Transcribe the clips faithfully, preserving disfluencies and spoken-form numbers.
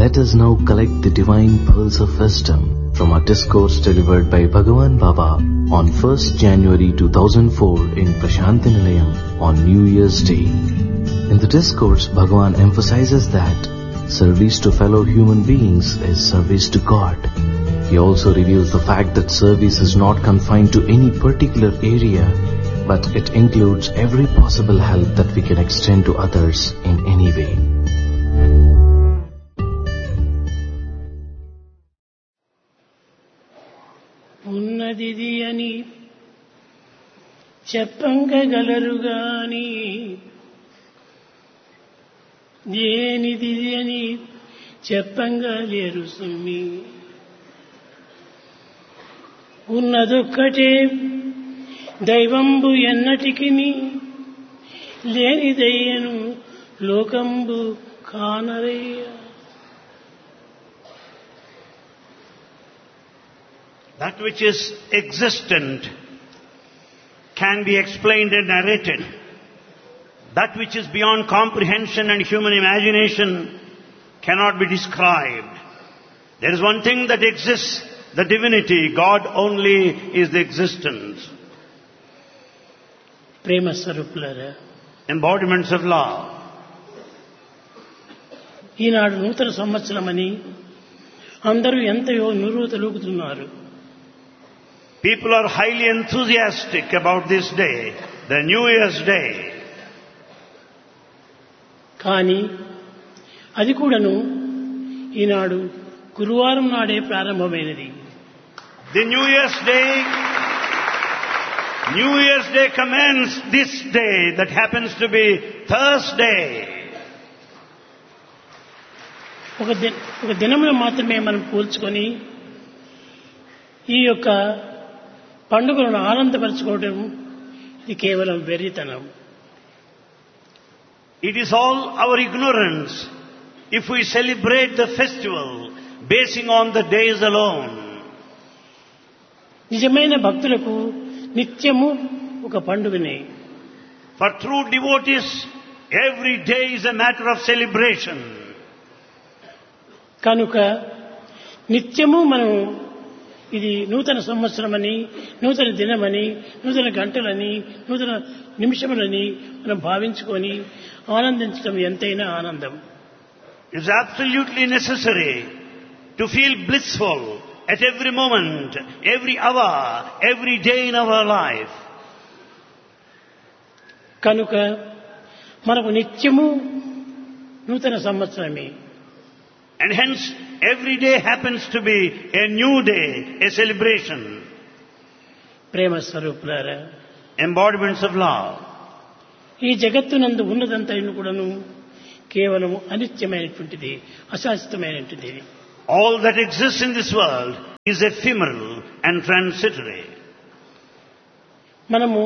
Let us now collect the divine pearls of wisdom from our discourse delivered by Bhagavan Baba on first January two thousand four in Prashanti Nilayam on New Year's Day. In the discourse, Bhagavan emphasizes that service to fellow human beings is service to God. He also reveals the fact that service is not confined to any particular area, but it includes every possible help that we can extend to others in any way. ఉన్నదిది అని చెప్పంగగలరుగాని దేనిది అని చెప్పంగా లేరు సుమ్మి. ఉన్నదొక్కటే దైవంబు ఎన్నటికిని లేనిదయ్యను లోకంబు కానరయ్య. That which is existent can be explained and narrated. That which is beyond comprehension and human imagination cannot be described. There is one thing that exists, the divinity. God only is the existence. ప్రేమ స్వరూపులారా, Embodiments of love. ఈనాడు నూతన సంవత్సరమని అందరూ ఎంతయో నిరూతలూగుతున్నారు. People are highly enthusiastic about this day, the New Year's Day. కానీ అది కూడాను ఈనాడు గురువారం నాడే ప్రారంభమైనది. The New Year's Day, New Year's Day commences this day that happens to be Thursday. ఒక the- ఒక దినమును మాత్రమే మనం పోల్చుకొని ఈ యొక్క పండుగలను ఆనందపరచుకోవడం ఇది కేవలం వెర్రితనం. It is all our ignorance if we celebrate the festival basing on the days alone. నిజమైన భక్తులకు నిత్యము ఒక పండుగనే. For true devotees, every day is a matter of celebration. కనుక నిత్యము మనం ఇది నూతన సంవత్సరమని, నూతన దినమని, నూతన గంటలని, నూతన నిమిషములని మనం భావించుకొని ఆనందించడం ఎంతైనా ఆనందం. It is absolutely necessary to feel blissful at every moment, every hour, every day in our life. కనుక మనకు నిత్యము నూతన సంవత్సరమే. And hence, every day happens to be a new day, a celebration. ప్రేమ స్వరూపులారా, Embodiments of love. ఈ జగత్తునందు ఉన్నదంతైన కూడాను కేవలం అనిత్యమైనటువంటిది, అశాశ్వతమైనటువంటిది. All that exists in this world is ephemeral and transitory. మనము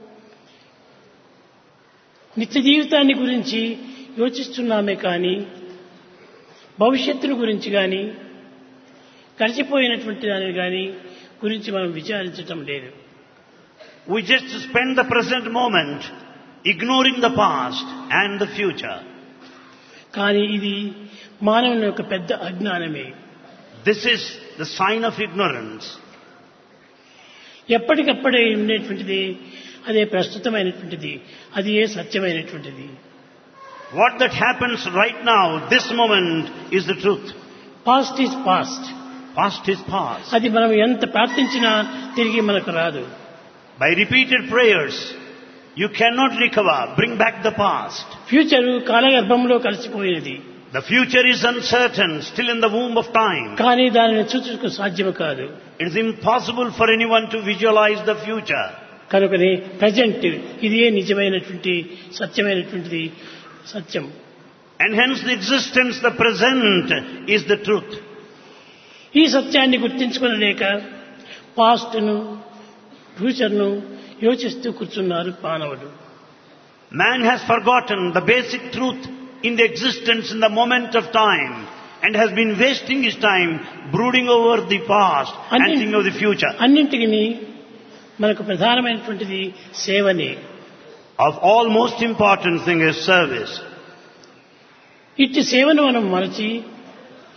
నిత్య జీవితాన్ని గురించి యోచిస్తున్నామే కానీ భవిష్యత్తును గురించి కానీ గడిచిపోయినటువంటి దాని కానీ గురించి మనం విచారించటం లేదు. We just spend the present moment ignoring the past and the future. కానీ ఇది మానవుని యొక్క పెద్ద అజ్ఞానమే. This is the sign of ignorance. ఎప్పటికప్పుడే ఉండేటువంటిది అదే ప్రస్తుతమైనటువంటిది, అది ఏ సత్యమైనటువంటిది. What that happens right now, this moment, is the truth. Past is past. Past is past. అది మనం ఎంత ప్రార్థించినా తిరిగి మనకు రాదు. By repeated prayers, you cannot recover, bring back the past. Future కాలగర్భంలో కలిసిపోయినది. The future is uncertain, still in the womb of time. కానీ దానిని చూచుటకు సాధ్యం కాదు. It is impossible for anyone to visualize the future. కనుకనే ప్రజెంట్ ఇదే నిజమైనటువంటి సత్యమైనటువంటిది, సత్యం. And hence the existence, the present, is the truth. ఈ సత్యాన్ని గుర్తించుకోలేక పాస్ట్ను, ఫ్యూచర్ను యోచిస్తూ కూర్చున్నారు మానవుడు. Man has forgotten the basic truth in the existence in the moment of time and has been wasting his time brooding over the past and thinking of the future. అన్నింటికి మనకు ప్రధానమైనటువంటిది సేవనే. Of all most important thing is service. ఇట్టి సేవను మనం మరచి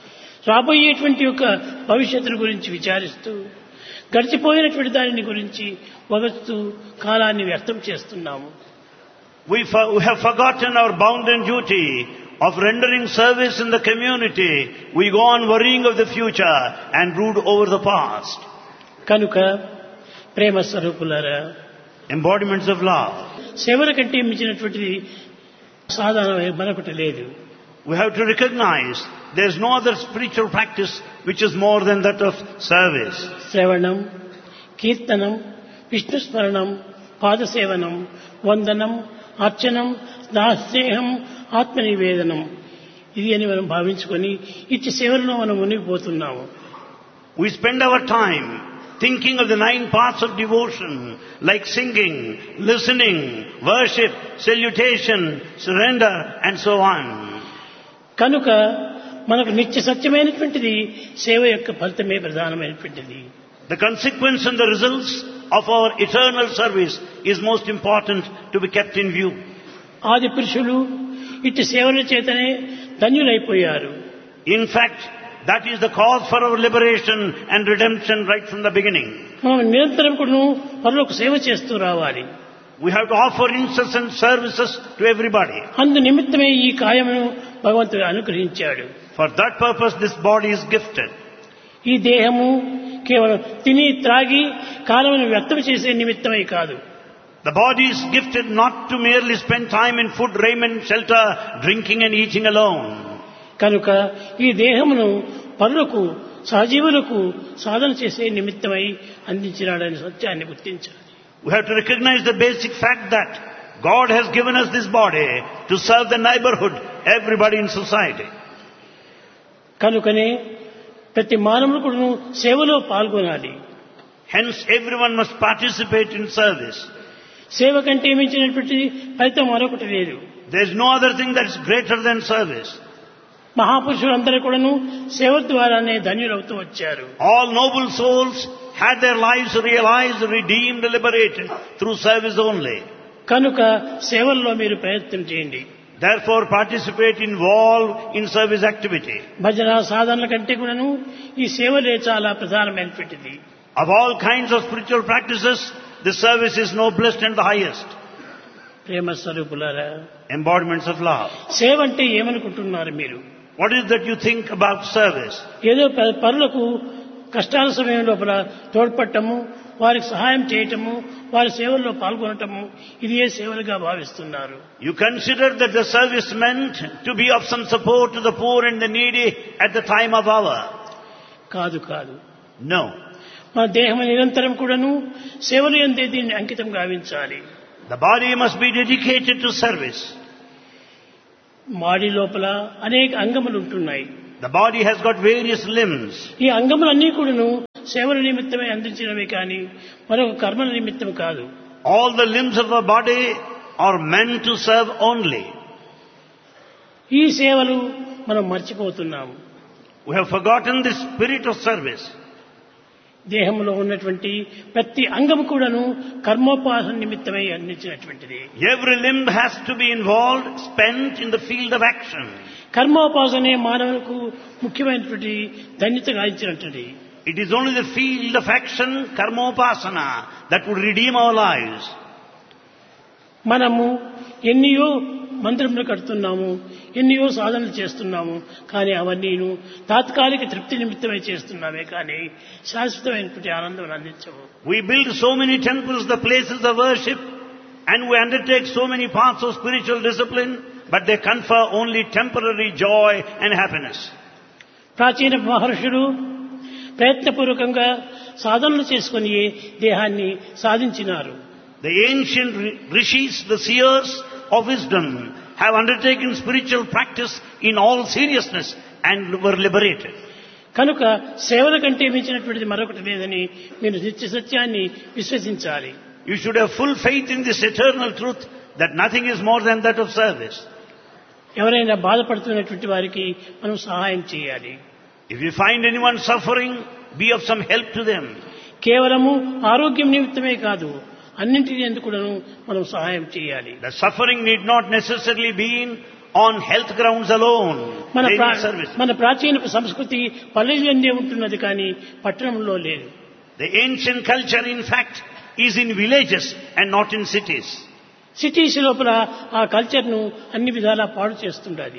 రాబోయేటువంటి యొక్క భవిష్యత్తును గురించి విచారిస్తూ గడిచిపోయినటువంటి దానిని గురించి వగస్తూ కాలాన్ని వ్యర్థం చేస్తున్నాము. We, for, we have forgotten our bounden duty of rendering service in the community. We go on worrying of the future and brood over the past. కనుక ప్రేమ స్వరూపులారా, Embodiments of love. సేవల కంటే మించినటువంటిది సాధన మరొకటి లేదు. We have to recognize there is no other spiritual practice which is more than that of service. శ్రవణం, కీర్తనం, విష్ణు స్మరణం, పాదసేవనం, వందనం, అర్చనం, దాస్నేహం, ఆత్మనివేదనం, ఇది అని మనం భావించుకొని ఇట్టి సేవలను మనం మునిగిపోతున్నాము. We spend our time thinking of the nine paths of devotion, like singing, listening, worship, salutation, surrender, and so on. కనుక మనకు నిత్య సత్యమైనటువంటిది సేవ యొక్క ఫలితమే ప్రధానమైనటువంటిది. The consequence and the results of our eternal service is most important to be kept in view. ఆది పురుషులు ఇట్టి సేవల చేతనే ధన్యులైపోయారు. In fact, that is the cause for our liberation and redemption right from the beginning. మనం నిరంతరం కూడా పరులకు సేవ చేస్తూ రావాలి. We have to offer incessant services to everybody. అందు నిమిత్తమే ఈ కాయమును భగవంతుడు అనుగ్రహించాడు. For that purpose this body is gifted. ఈ దేహము కేవలం తిని త్రాగి కాలమును వ్యర్థం చేసే నిమిత్తమే కాదు. The body is gifted not to merely spend time in food, raiment, shelter, drinking and eating alone. కనుక ఈ దేహమును పరులకు సహజీవులకు సాధన చేసే నిమిత్తమై అందించినాడని సత్యాన్ని గుర్తించాలి. We have to recognize the basic fact that God has given us this body to serve the neighborhood, everybody in society. కనుకనే ప్రతి మానవుడు కూడా సేవలో పాల్గొనాలి. Hence everyone must participate in service. సేవ కంటే మించినటువంటి ఫలితం మరొకటి లేదు. There is no other thing that is greater than service. మహాపురుషులందరూ కూడాను సేవ ద్వారానే ధన్యులవుతూ వచ్చారు. All noble souls had their lives realized, redeemed, liberated through service only. కనుక సేవల్లో మీరు ప్రయత్నం చేయండి. Therefore participate, involve in service activity. భజన సాధనల కంటే కూడాను ఈ సేవలే చాలా ప్రధానమైనటువంటిది. Of all kinds of spiritual practices, the service is noblest and the highest. ప్రేమ స్వరూపులారా, Embodiments of love. సేవ అంటే ఏమనుకుంటున్నారు మీరు? What is that you think about service? ఏదో ప- పరులకు కష్టాల సమయం లోపల తోడ్పడటము, వారికి సహాయం చేయటము, వారి సేవల్లో పాల్గొనటము, ఇది ఏ సేవలుగా భావిస్తున్నారు? You consider that the service meant to be of some support to the poor and the needy at the time of hour. కాదు కాదు. No. మన దేహం నిరంతరం కూడాను సేవలు ఎందే దీన్ని అంకితం గావించాలి. The body must be dedicated to service. మాడి లోపల అనేక అంగములు ఉంటున్నాయి. The body has got various limbs. ఈ అంగములన్నీ కూడాను సేవల నిమిత్తమే అందించినవి కానీ మరొక కర్మల నిమిత్తం కాదు. All the limbs of the body are meant to serve only. ఈ సేవలు మనం మర్చిపోతున్నాము. We have forgotten the spirit of service. దేహంలో ఉన్నటువంటి ప్రతి అంగము కూడాను కర్మోపాసన నిమిత్తమై అందించినటువంటిది. Every limb has to be involved, spent in the field of action. కర్మోపాసనే మానవులకు ముఖ్యమైనటువంటి ధన్యత గాయించినటువంటిది. It is only the field of action, karmopasana, that would redeem our lives. మనము ఎన్నియో మందిరములు కడుతున్నాము, ఎన్నియో సాధనలు చేస్తున్నాము, కానీ అవన్నీను తాత్కాలిక తృప్తి నిమిత్తమై చేస్తున్నామే కానీ శాశ్వతమైనటువంటి ఆనందం అందించవు. We build so many temples, the places of worship, and we undertake so many paths of spiritual discipline, but they confer only temporary joy and happiness. ప్రాచీన మహర్షులు ప్రయత్నపూర్వకంగా సాధనలు చేసుకుని దేహాన్ని సాధించినారు. The ancient rishis, the seers of wisdom, have undertaken spiritual practice in all seriousness and were liberated. కనుక సేవల కంటే మించినటువంటిది మరొకటి లేదని మీరు నిత్య సత్యాన్ని విశ్వసించాలి. You should have full faith in this eternal truth that nothing is more than that of service. ఎవరైనా బాధపడుతున్నటువంటి వారికి మనం సహాయం చేయాలి. If you find anyone suffering, be of some help to them. కేవలము ఆరోగ్యం నిమిత్తమే కాదు, అన్నింటినీ ఎందుకు కూడాను మనం సహాయం చేయాలి. The suffering need not necessarily be on health grounds alone. మన They ప్రా- need service. మన ప్రాచీన సంస్కృతి పల్లెలందే ఉంటున్నది కానీ పట్టణంలో లేదు. The ancient culture, in fact, is in villages and not in cities. Cities లోపల ఆ కల్చర్ ను అన్ని విధాలా పాడు చేస్తుండాలి.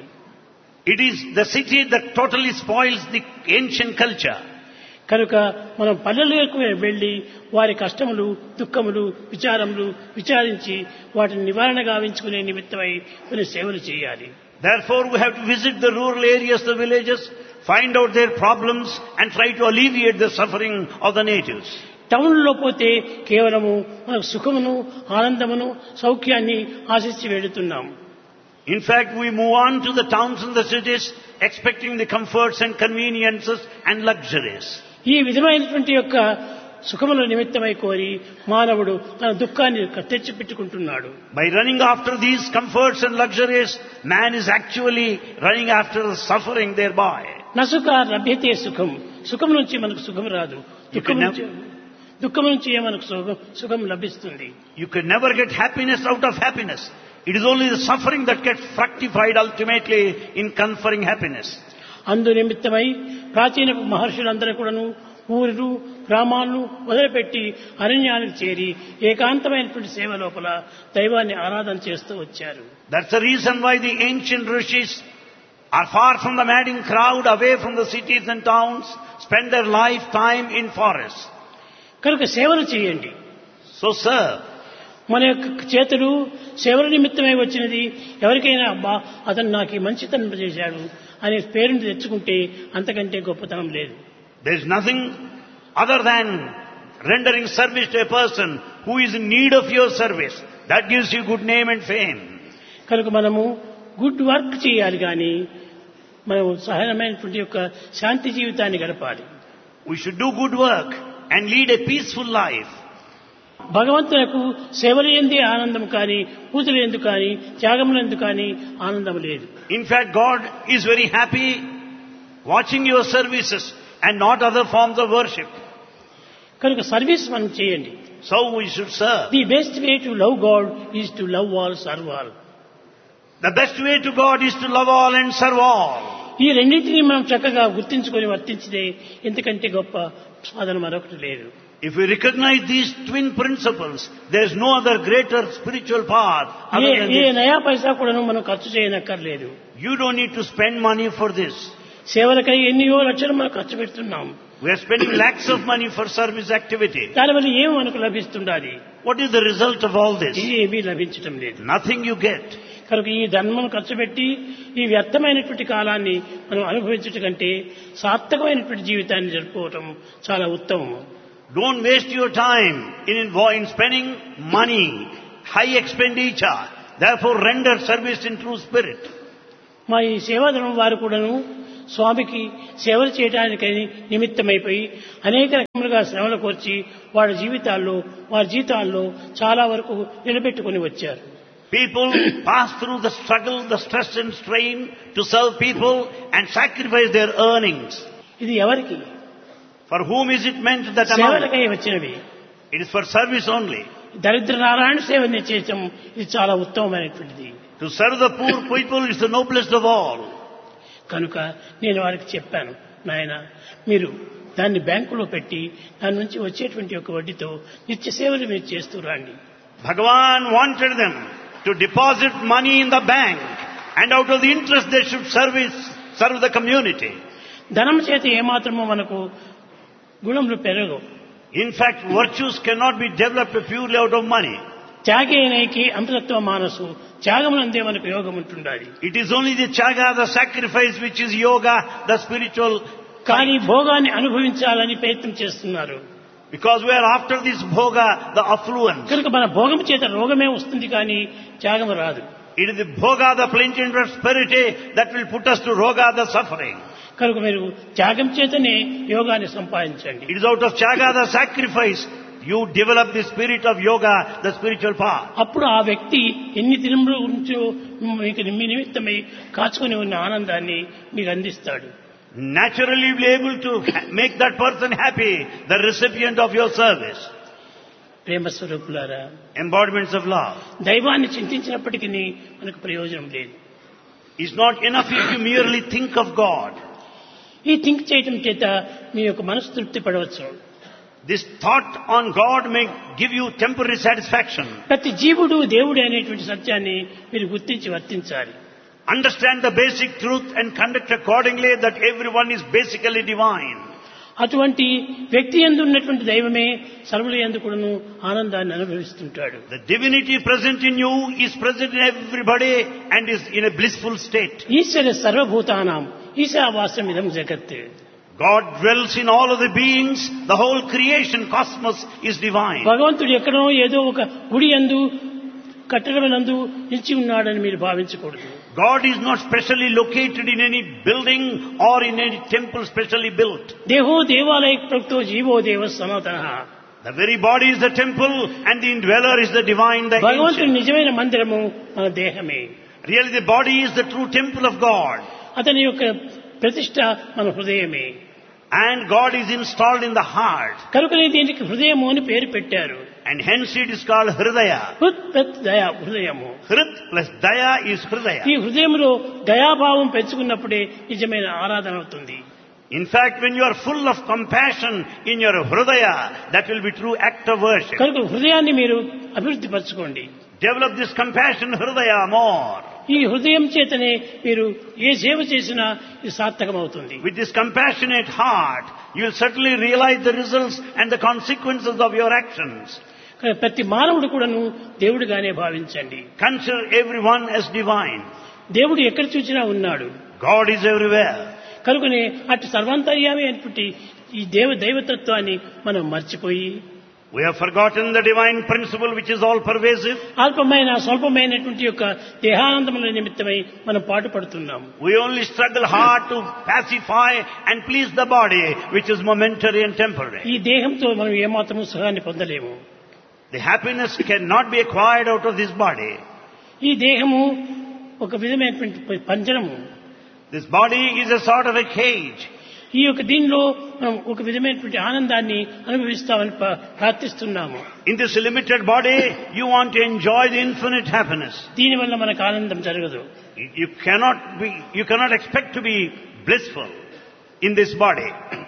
It is the city that totally spoils the ancient culture. కనుక మనం పల్లెలకు వెళ్లి వారి కష్టములు, దుఃఖములు, విచారములు విచారించి వాటిని నివారణ గావించుకునే నిమిత్తమై కొన్ని సేవలు చేయాలి. Therefore, we have to visit the rural areas, the villages, find out their problems and try to alleviate the suffering of the natives. టౌన్లో పోతే కేవలము మనకు సుఖమును, ఆనందమును, సౌఖ్యాన్ని ఆశించి వెళుతున్నాం. In fact, we move on to the towns and the cities expecting the comforts and conveniences and luxuries. ఈ విధమైనటువంటి యొక్క సుఖముల నిమిత్తమై కోరి మానవుడు తన దుఃఖాన్ని తెచ్చిపెట్టుకుంటున్నాడు. By running after these comforts and luxuries, man is actually running after the suffering thereby. నసుఖ లభ్యతే సుఖం. సుఖం నుంచి మనకు సుఖం రాదు. దుఃఖం నుంచి దుఃఖం నుంచి మనకు సుఖం సుఖం లభిస్తుంది. You can never get happiness out of happiness. It is only the suffering that gets fructified ultimately in conferring happiness. అందు నిమిత్తమై ప్రాచీన మహర్షులందరూ కూడాను ఊరు గ్రామాలను వదిలిపెట్టి అరణ్యానికి చేరి ఏకాంతమైనటువంటి సేవ లోపల దైవాన్ని ఆరాధన చేస్తూ వచ్చారు. That's the reason why the ancient rishis are far from the madding crowd, away from the cities and towns, spend their lifetime in forests. కనుక సేవలు చేయండి. So serve. మన యొక్క చేతులు సేవల నిమిత్తమై వచ్చినది. ఎవరికైనా అబ్బా అతను నాకు ఈ మంచితనం చేశాడు అనే పేరుని తెచ్చుకుంటే అంతకంటే గొప్పతనం లేదు. There is nothing other than rendering service to a person who is in need of your service. That gives you good name and fame. కనుక మనము గుడ్ వర్క్ చేయాలి కానీ మనం సహజమైనటువంటి యొక్క శాంతి జీవితాన్ని గడపాలి. We should do good work and lead a peaceful life. భగవంతునకు సేవలందే ఆనందం కానీ, పూజలందు కానీ, త్యాగములందు కానీ ఆనందం లేదు. In fact, God is very happy watching your services and not other forms of worship. కనుక సర్వీస్ మనం చేయండి. So we should serve. The best way to love God is to love all, serve all. The best way to God is to love all and serve all. ఈ రెండింటినీ మనం చక్కగా గుర్తించుకొని వర్తించితే ఇంతకంటే గొప్ప సాధన మరొకటి లేదు. If we recognize these twin principles, there is no other greater spiritual path other A than A this. నయా పైసా కూడాను మనం ఖర్చు చేయనక్కర్లేదు. You don't need to spend money for this. సేవలకై ఎన్నో లక్షలు మనం ఖర్చు పెడుతున్నాం. We are spending lakhs of money for service activity. దానివల్ల ఏం మనకు లభిస్తుండాలి? What is the result of all this? ఏమీ లభించటం లేదు. Nothing you get. కనుక ఈ ధర్మం ఖర్చు పెట్టి ఈ వ్యర్థమైనటువంటి కాలాన్ని మనం అనుభవించట కంటే సార్థకమైనటువంటి జీవితాన్ని జరుపుకోవటం చాలా ఉత్తమం. Don't waste your time in, in spending money, high expenditure. Therefore, render service in true spirit. మా ఈ సేవాధర్మం వారు కూడాను స్వామికి సేవలు చేయడానికి నిమిత్తమైపోయి అనేక రకములుగా శ్రమలు కోర్చి వారి జీవితాల్లో వారి జీవితాల్లో చాలా వరకు నిలబెట్టుకుని వచ్చారు. People pass through the struggle, the stress and strain to serve people and sacrifice their earnings. ఇది ఎవరికి? For whom is it meant that amount? సేవలకై వచ్చినవి. It is for service only. దరిద్ర నారాయణ సేవని చేయటం ఇది చాలా ఉత్తమమైనటువంటిది. To serve the poor people is the noblest of all. కనుక నేను వారికి చెప్పాను, నాయన మీరు దాన్ని బ్యాంకులో పెట్టి దాని నుంచి వచ్చేటువంటి ఒక వడ్డీతో నిత్య సేవలు మీరు చేస్తూ రండి. Bhagavan wanted them to deposit money in the bank and out of the interest they should service, serve the community. ధనం చేత ఏమాత్రమో మనకు గుణములు పెరగవు. In fact, virtues cannot be developed purely out of money. త్యాగేనైకి అమృతత్వ మానసు, త్యాగమునందే మనకు యోగం ఉంటుండాలి. It is only the chaga, the sacrifice, which is yoga, the spiritual. కానీ భోగాన్ని అనుభవించాలని ప్రయత్నం చేస్తున్నారు. Because we are after this bhoga, the affluence. కనుక మన భోగం చేత రోగమే వస్తుంది కానీ త్యాగం రాదు. It is the bhoga, the plenty and prosperity that will put us to roga, the suffering. కనుక మీరు త్యాగం చేతనే యోగాన్ని సంపాదించండి. It is out of chaga, the sacrifice, you develop the spirit of yoga, the spiritual path. అప్పుడు ఆ వ్యక్తి ఎన్ని దినముల నుంచో మీకు మీ నిమిత్తమై కాచుకొని ఉన్న ఆనందాన్ని మీకు అందిస్తాడు. Naturally be able to make that person happy, the recipient of your service. ప్రేమ స్వరూపులారా, Embodiments of love. దైవాన్ని చింతించినప్పటికీ మనకు ప్రయోజనం లేదు. It's not enough if you merely think of God. ఈ థింక్ చేయటం చేత మీ యొక్క మనసు తృప్తి పడవచ్చు. This thought on God may give you temporary satisfaction. ప్రతి జీవుడు దేవుడు అనేటువంటి సత్యాన్ని మీరు గుర్తించి వర్తించాలి. Understand the basic truth and conduct accordingly that everyone is basically divine. అటువంటి వ్యక్తి యందు ఉన్నటువంటి దైవమే సర్వుల యందు కూడాను ఆనందాన్ని అనుభవిస్తుంటాడు. The divinity present in you is present in everybody and is in a blissful state. ఈశ్వర సర్వభూతానాం ఈశావాస్యం ఇదం జగత్. God dwells in all of the beings. The whole creation cosmos is divine. భగవంతుడు ఎక్కడో ఏదో ఒక గుడి యందు కట్టడమునందు నిలిచి ఉన్నాడని మీరు భావించకూడదు. God is not specially located in any building or in any temple specially built. దేహో దేవాలయ ప్రక్తో జీవో దేవ సనాతనః. The very body is the temple and the indweller is the divine, the భగవంతుని ancient. నిజమైన మందిరము మన దేహమే. Really the body is the true temple of God. అతని యొక్క ప్రతిష్ట మన హృదయమే. And God is installed in the heart. కనుకనే దీనికి హృదయము అని పేరు పెట్టారు. And hence it is called Hridaya. హృత్ ప్రత్ దయ హృదయము. Hrit plus Daya is Hridaya. ఈ హృదయంలో దయాభావం పెంచుకున్నప్పుడే నిజమైన ఆరాధన అవుతుంది. In fact, when you are full of compassion in your Hridaya, that will be true act of worship. కనుక హృదయాన్ని మీరు అభివృద్ధి పరచుకోండి. Develop this compassion Hridaya more. ఈ హృదయం చేతనే మీరు ఏ సేవ చేసినా ఇది సార్థకం అవుతుంది. With this compassionate heart, you will certainly realize the results and the consequences of your actions. ప్రతి మానవుడు కూడాను దేవుడిగానే భావించండి. Consider everyone as divine. దేవుడు ఎక్కడ చూసినా ఉన్నాడు. God is everywhere. కనుకనే అటు సర్వాంతర్యామి అనేటువంటి ఈ దేవ దైవతత్వాన్ని మనం మర్చిపోయి We have forgotten the divine principle which is all pervasive. అల్పమైన స్వల్పమైనటువంటి యొక్క దేహానందముల నిమిత్తమై మనం పాటుపడుతున్నాం. We only struggle hard to pacify and please the body which is momentary and temporary. ఈ దేహంతో మనం ఏమాత్రము సుఖాన్ని పొందలేము. The happiness cannot be acquired out of this body. ఈ దేహము ఒక విధమైనటువంటి పంజరము. This body is a sort of a cage. ఈ యొక్క దీనిలో మనం ఒక విధమైనటువంటి ఆనందాన్ని అనుభవిస్తామని ప్రార్థిస్తున్నాము. In this limited body, you want to enjoy the infinite happiness. దీనివల్ల మనకు ఆనందం జరగదు. You cannot be, you cannot expect to be blissful in this body.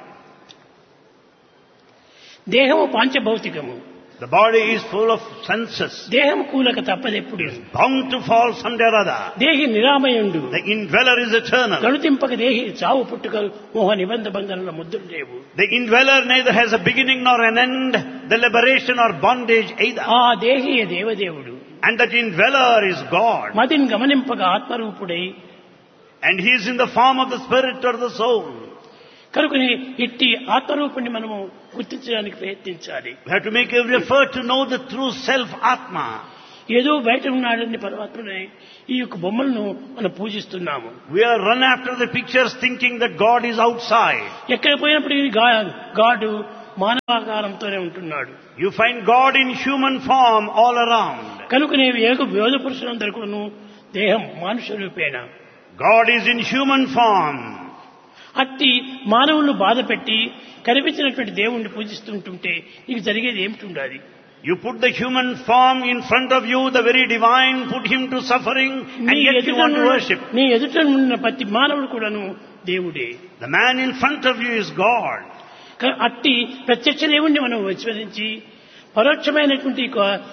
దేహము పాంచభౌతికము. The body is full of senses. దేహం కూలక తప్పదెప్పుడు. Bound to fall someday or other. దేహి నిరామయుండు. The indweller is eternal. గణుతింపక దేహి చావు పుట్టుకలు మోహ నిబంధ బంధనల ముద్దులు లేవు. The indweller neither has a beginning nor an end, the liberation or bondage either. ఆ దేహి దేవదేవుడు. And that indweller is God. మదిని గమనింపక ఆత్మరూపుడై. And he is in the form of the spirit or the soul. కనుకనే ఇట్టి ఆత్మరూపుణ్ణి మనము గుర్తించడానికి ప్రయత్నించాలి. We have to make every effort to know the true self, Atma. ఏదో బయట ఉన్నాడని పరమాత్మనే ఈ యొక్క బొమ్మలను మనం పూజిస్తున్నాము. We are run after the pictures thinking that God is outside. ఎక్కడ పోయినప్పుడు గాడు మానవాకారంతోనే ఉంటున్నాడు. You find God in human form all around. కనుకనే ఏక యోధ పురుషులందరూ కూడాను దేహం మానుష రూపేణ. God is in human form. అట్టి మానవులను బాధ పెట్టి కనిపించినటువంటి దేవుణ్ణి పూజిస్తుంటుంటే నీకు జరిగేది ఏమిటి ఉండాలి? You put the human form in front of you, the very divine, put him to suffering, and yet you want to worship. నీ ఎదుట ఉన్న ప్రతి మానవుడు కూడాను దేవుడే. The man in front of you is God. అట్టి ప్రత్యక్ష దేవుణ్ణి మనం విస్మరించి పరోక్షమైనటువంటి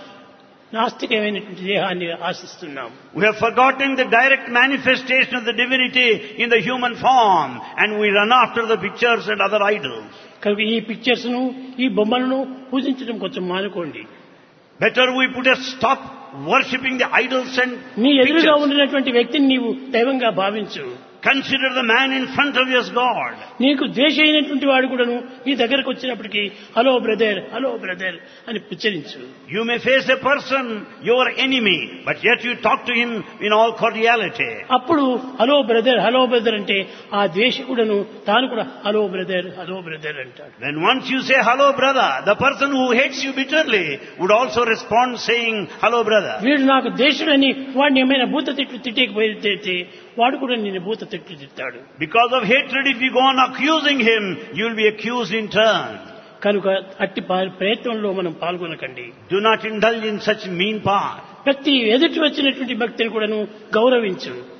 నాస్తికమైనటువంటి దేహాన్ని ఆశిస్తున్నాం. We have forgotten the direct manifestation of the divinity in the human form, and we run after the pictures and other idols. కనుక ఈ పిక్చర్స్ ను ఈ బొమ్మలను పూజించడం కొంచెం మానుకోండి. Better we put a stop worshipping the idols and నీ ఎదురుగా pictures. ఉన్నటువంటి వ్యక్తిని నీవు దైవంగా భావించు. Consider the man in front of you as God. నీకు ద్వేష అయినటువంటి వాడు కూడాను నీ దగ్గరకు వచ్చినప్పటికీ హలో బ్రదర్ హలో బ్రదర్ అని ఉచ్చరించు. You may face a person, your enemy, but yet you talk to him in all cordiality. అప్పుడు హలో బ్రదర్ హలో బ్రదర్ అంటే ఆ ద్వేషకుడను తాను కూడా హలో బ్రదర్ హలో బ్రదర్ అంటాడు. When once you say hello brother, the person who hates you bitterly would also respond saying hello brother. వీడు నాకు ద్వేషుడని వాడిని ఏమైనా భూత తిట్లు తిట్టేకపోతే వాడు కూడా నేను భూత తిట్లు తిట్టాడు. Because of hatred, if you go on accusing him, you will be accused in turn. కనుక అట్టి ప్రయత్నంలో మనం పాల్గొనకండి. Do not indulge in such mean path. ప్రతి ఎదుటి వచ్చినటువంటి భక్తిని కూడాను గౌరవించు.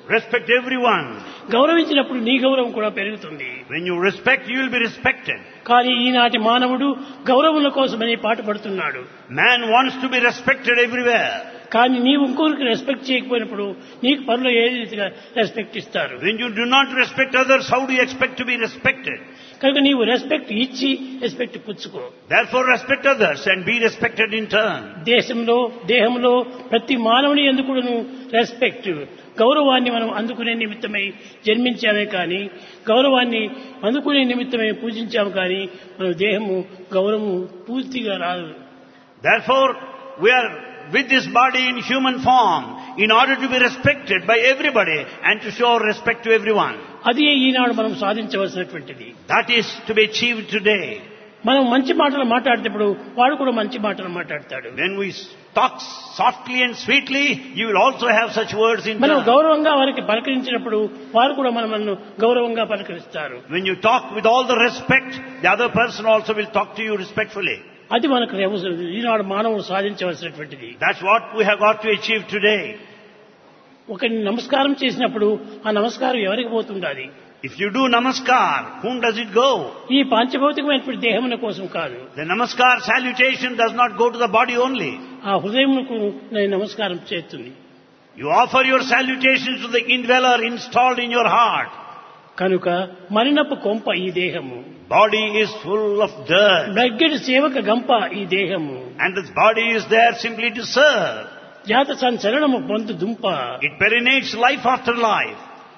Respect everyone. గౌరవించినప్పుడు నీ గౌరవం కూడా పెరుగుతుంది. When you respect, you will be respected. కానీ ఈనాటి మానవుడు గౌరవముల కోసమని పాటుపడుతున్నాడు. Man wants to be respected everywhere. కానీ నీవు ఇంకొకరికి రెస్పెక్ట్ చేయకపోయినప్పుడు నీకు పనులు ఏ రీతిగా రెస్పెక్ట్ ఇస్తారు? When you do not respect others, how do you expect to be respected? కనుక నీవు రెస్పెక్ట్ ఇచ్చి రెస్పెక్ట్ పుచ్చుకో. Therefore respect others and be respected in turn. దేశంలో దేహంలో ప్రతి మానవుని ఎందుకును రెస్పెక్ట్ గౌరవాన్ని మనం అందుకునే నిమిత్తమై జన్మించామే కానీ గౌరవాన్ని అందుకునే నిమిత్తమై పూజించాము కానీ మన దేహము గౌరవము పూర్తిగా రాదు. Therefore we are with this body in human form in order to be respected by everybody and to show respect to everyone. అది ఈనాడు మనం సాధించవలసినటువంటిది. That is to be achieved today. మనం మంచి మాటలు మాట్లాడేటప్పుడు వాడు కూడా మంచి మాటలు మాట్లాడతాడు. When we talk softly and sweetly, you will also have such words in మనం turn. గౌరవంగా వారికి పలకరించినప్పుడు వారు కూడా మనల్ని గౌరవంగా పలకరిస్తారు. When you talk with all the respect, the other person also will talk to you respectfully. అది మనకు ఈనాడు మానవుడు సాధించవలసినటువంటిది. That's what we have got to achieve today. ఒకరిని నమస్కారం చేసినప్పుడు ఆ నమస్కారం ఎవరికి పోతుండాలి? If you do namaskar, whom does it go? ఈ పాంచభౌతికమైనటువంటి దేహముల కోసం కాదు. The namaskar salutation does not go to the body only. ఆ హృదయమునకు నేను నమస్కారం చేస్తుంది. You offer your salutations to the indweller installed in your heart. కనుక మరినపు కొంప ఈ దేహము. Body is full of dirt. బ్రగ్గెడు సేవక గంప ఈ దేహము. And this body is there simply to serve. జాత సంచలనము పొందు దుంప. It perinates life after life.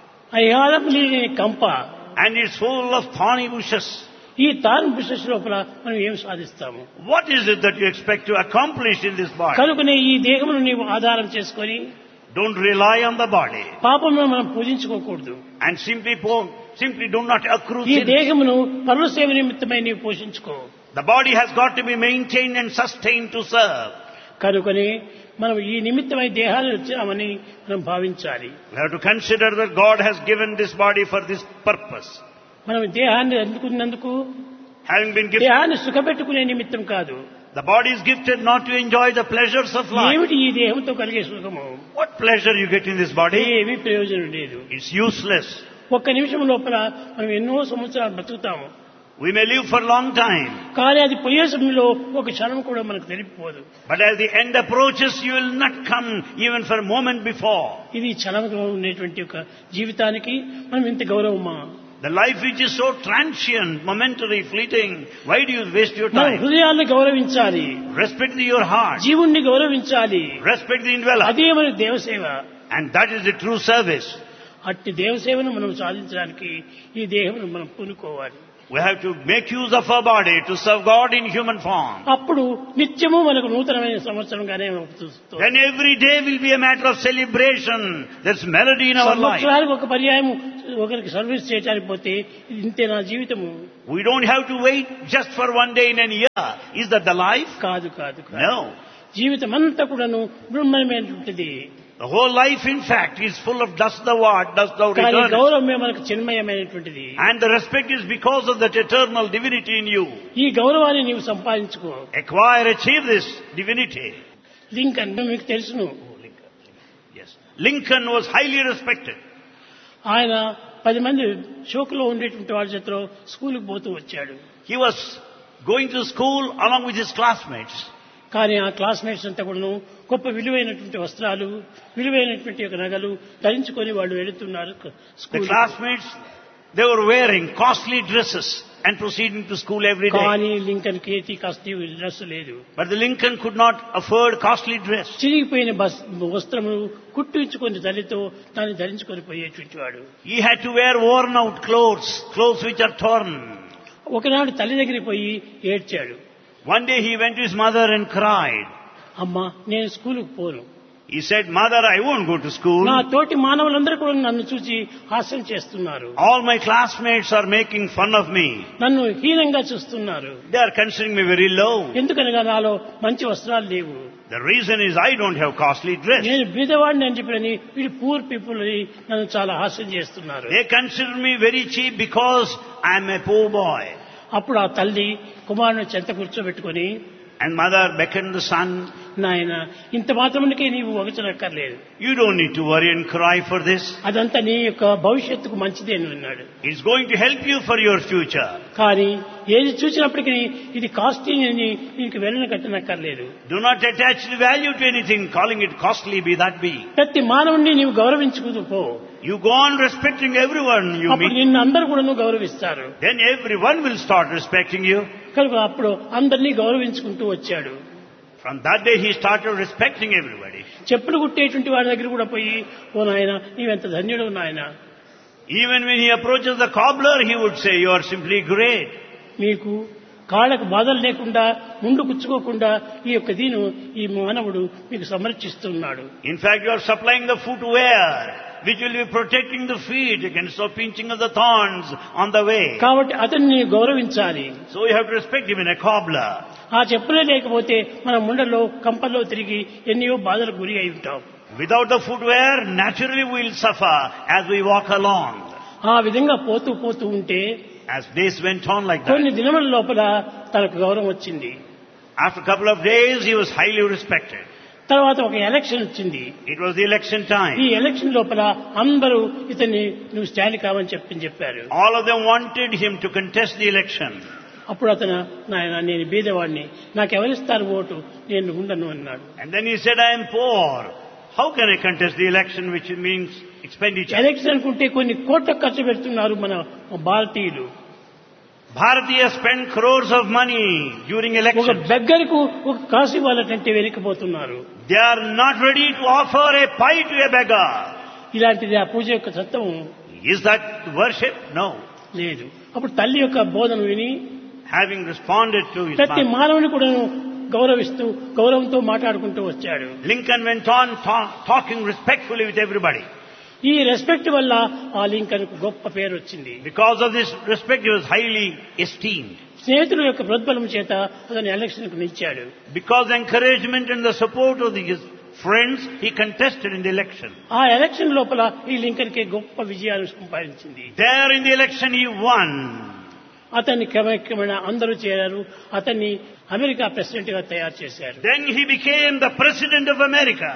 అయాలం లేని కంప. And it's full of thorny bushes. ఈ తాను బిషస్ లోపల మనం ఏం సాధిస్తాము? What is it that you expect to accomplish in this body? కనుకనే ఈ దేహమును నీవు ఆధారం చేసుకొని Don't rely on the body. పాపమును మనం పూజించుకోకూడదు. And simply, po- simply do not accrue ఈ sin. దేహమును పరుల సేవ నిమిత్తమై నీవు పోషించుకో. The body has got to be maintained and sustained to serve. కనుకనే మనం ఈ నిమిత్తమై దేహాన్ని వచ్చామని మనం భావించాలి. We have to consider that God has given this body for this purpose. మనం దేహాన్ని అందుకున్నందుకు Having been gifted, దేహాన్ని సుఖపెట్టుకునే నిమిత్తం కాదు. the body is gifted not to enjoy the pleasures of life. ఏమిటి ఈ దేహంతో కలిగే సుఖము? What pleasure you get in this body? ఏమీ ప్రయోజనం లేదు. It's useless. ఒక్క నిమిషం లోపల మనం ఎన్నో సంవత్సరాలు బతుకుతాము. We may live for a long time, కానీ అది పోయే సమయంలో ఒక క్షణం కూడా మనకు తెలియకపోదు. but as the end approaches, you will not come even for a moment before. ఇది క్షణంలో ఉండేటువంటి ఒక జీవితానికి మనం ఇంత గౌరవమా? The life which is so transient, momentary, fleeting, why do you waste your మన time? హృదయాన్ని గౌరవించాలి. Respect your heart. జీవుణ్ణి గౌరవించాలి. Respect the indweller. అదే మన దేవసేవ. And that is the true service. అట్టి దేవసేవను మనం సాధించడానికి ఈ దేహమును మనం పూనుకోవాలి. We have to make use of our body to serve God in human form. అప్పుడు నిత్యము మనకు నూతనమైన సంవత్సరంగానే అవుతుంది. Then every day will be a matter of celebration. There's melody in our life. సంవత్సరానికి ఒక పర్యాయం ఒకరికి సర్వీస్ చేయడానికి పోతే ఇంతే నా జీవితము. We don't have to wait just for one day in a year. Is that the life? కాదు కాదు కాదు. No. జీవితం అంతా కూడాను బ్రహ్మమైనటువంటిది. The whole life, in fact, is full of dust thou art, dust thou కానీ returnest. గౌరవమే మనకు చిన్మయమైనటువంటిది. And the respect is because of that eternal divinity in you. ఈ గౌరవాన్ని నీవు సంపాదించుకో. Acquire, achieve this divinity. Lincoln మీకు తెలుసును. Yes. Lincoln was highly respected. ఆయన పది మంది షోకులో ఉండేటువంటి వాళ్ళ చేతిలో స్కూల్కి పోతూ వచ్చాడు. He was going to school along with his classmates. కానీ ఆ క్లాస్మేట్స్ అంతా కూడాను గొప్ప విలువైనటువంటి వస్త్రాలు, విలువైనటువంటి ఒక నగలు ధరించుకొని వాళ్ళు వెళుతున్నారు The school. classmates, they were wearing costly dresses and proceeding to school every day. కానీ లింకన్ కేతి కస్తి డ్రెస్ లేదు. But the Lincoln could not afford costly dress. చిరిగిపోయిన బస్ వస్త్రములు కుట్టించుకొని తల్లితో దాన్ని ధరించుకొని పోయేటువంటి వాడు. He had to wear worn out clothes, clothes which are torn. ఒకనాడు తల్లి దగ్గరికి పోయి ఏడ్చాడు. One day he went to his mother and cried. అమ్మా నేను స్కూలుకు పోను. He said, Mother, I won't go to school. నా తోటి మానవులందరూ కూడా నన్ను చూసి హాస్యం చేస్తున్నారు. All my classmates are making fun of me. నన్ను హీనంగా చూస్తున్నారు. They are considering me very low. ఎందుకనగా నాలో మంచి వస్త్రాలు లేవు. The reason is I don't have costly dress. నేను బీదవాడిని అని చెప్పని వీడి పూర్ పీపుల్ నన్ను చాలా హాస్యం చేస్తున్నారు. They consider me very cheap because I am a poor boy. అప్పుడు ఆ తల్లి కుమారుని చెంత కూర్చోబెట్టుకొని And mother beckoned the son. నాయన ఇంత మాత్రమునికే నీవు వగచనక్కర్లేదు. You don't need to worry and cry for this. అదంతా నీ యొక్క భవిష్యత్తుకు మంచిదే అని అన్నాడు. It's going to help you for your future. కానీ ఏది చూసినప్పటికీ ఇది కాస్ట్లీ అని నీకు వెళ్ళన కట్టనక్కర్లేదు. Do not attach the value to anything, calling it costly, be that be. ప్రతి మానవుణ్ణి నీవు గౌరవించుకుంటూ పో. You go on respecting everyone you అప్పుడు meet. నిన్ను అందరూ కూడా గౌరవిస్తారు. Then everyone will start respecting you. కనుక అప్పుడు అందరినీ గౌరవించుకుంటూ వచ్చాడు. From that day he started respecting everybody. చెప్పులు కుట్టేటువంటి వాడి దగ్గర కూడా పోయి, ఓ నాయన నీవెంత ధన్యుడు నాయన. Even when he approaches the cobbler, he would say, you are simply great. మీకు కాళ్ళకు బాధలు లేకుండా ముందు కుచ్చుకోకుండా ఈ యొక్క దీను ఈ మానవుడు మీకు సమర్చిస్తున్నాడు. In fact, you are supplying the footwear which will be protecting the feet against the pinching of the thorns on the way. కాబట్టి అతన్ని గౌరవించాలి. So you have to respect him in a cobbler. ఆ చెప్పులే లేకపోతే మన ముండలో కంపల్లో తిరిగి ఎన్నో బాధలకు గురి అయి ఉంటాం. Without the footwear, naturally we will suffer as we walk along. ఆ విధంగా పోతూ పోతూ ఉంటే As days went on like కొన్ని that, దినముల లోపల తనకు గౌరవం వచ్చింది. after a couple of days he was highly respected. తర్వాత ఒక ఎలక్షన్ వచ్చింది. It was the election ఈ time. ఎలక్షన్ లోపల అందరూ ఇతన్ని నువ్వు స్టాండ్ కావని చెప్పి చెప్పారు. All of them wanted him to contest the election. అప్పుడు అతను నాయన నేను బీదవాడిని, నాకెవరిస్తారు ఓటు, నేను ఉండను అన్నాడు. And then he said, I am poor. How can I contest the election, which means expenditure? Election అనుకుంటే కొన్ని కోట్ల ఖర్చు పెడుతున్నారు మన భారతీయులు. Bharatiya spent crores of money during ఒక elections. బెగ్గరకు ఒక కాసు ఇవ్వాలంటే వెనక్కిపోతున్నారు. They are not ready to offer a pie to a beggar. ఇలాంటిది ఆ పూజ యొక్క తత్వం Is that worship? No. లేదు. అప్పుడు తల్లి యొక్క బోధన విని Having responded to his ప్రతి mother, మానవుని కూడా గౌరవిస్తూ గౌరవంతో మాట్లాడుకుంటూ వచ్చాడు. Lincoln went on ta- talking respectfully with everybody. ఈ రెస్పెక్ట్ వల్ల ఆ లింకన్ కు గొప్ప పేరు వచ్చింది. Because of this respect, he was highly esteemed. స్నేహితుల యొక్క ప్రోద్బలం చేత అతను ఎలక్షన్ కు నిలిచాడు. Because the encouragement and the support of his friends, he contested in the election. ఆ ఎలక్షన్ లోపల ఈ లింకన్ కి గొప్ప విజయాలు సంపాదించింది. There in the election he won. అతన్ని క్రమక్రమేణా అందరూ చేరారు. అతన్ని అమెరికా ప్రెసిడెంట్ గా తయారు చేశారు. Then he became the president of America.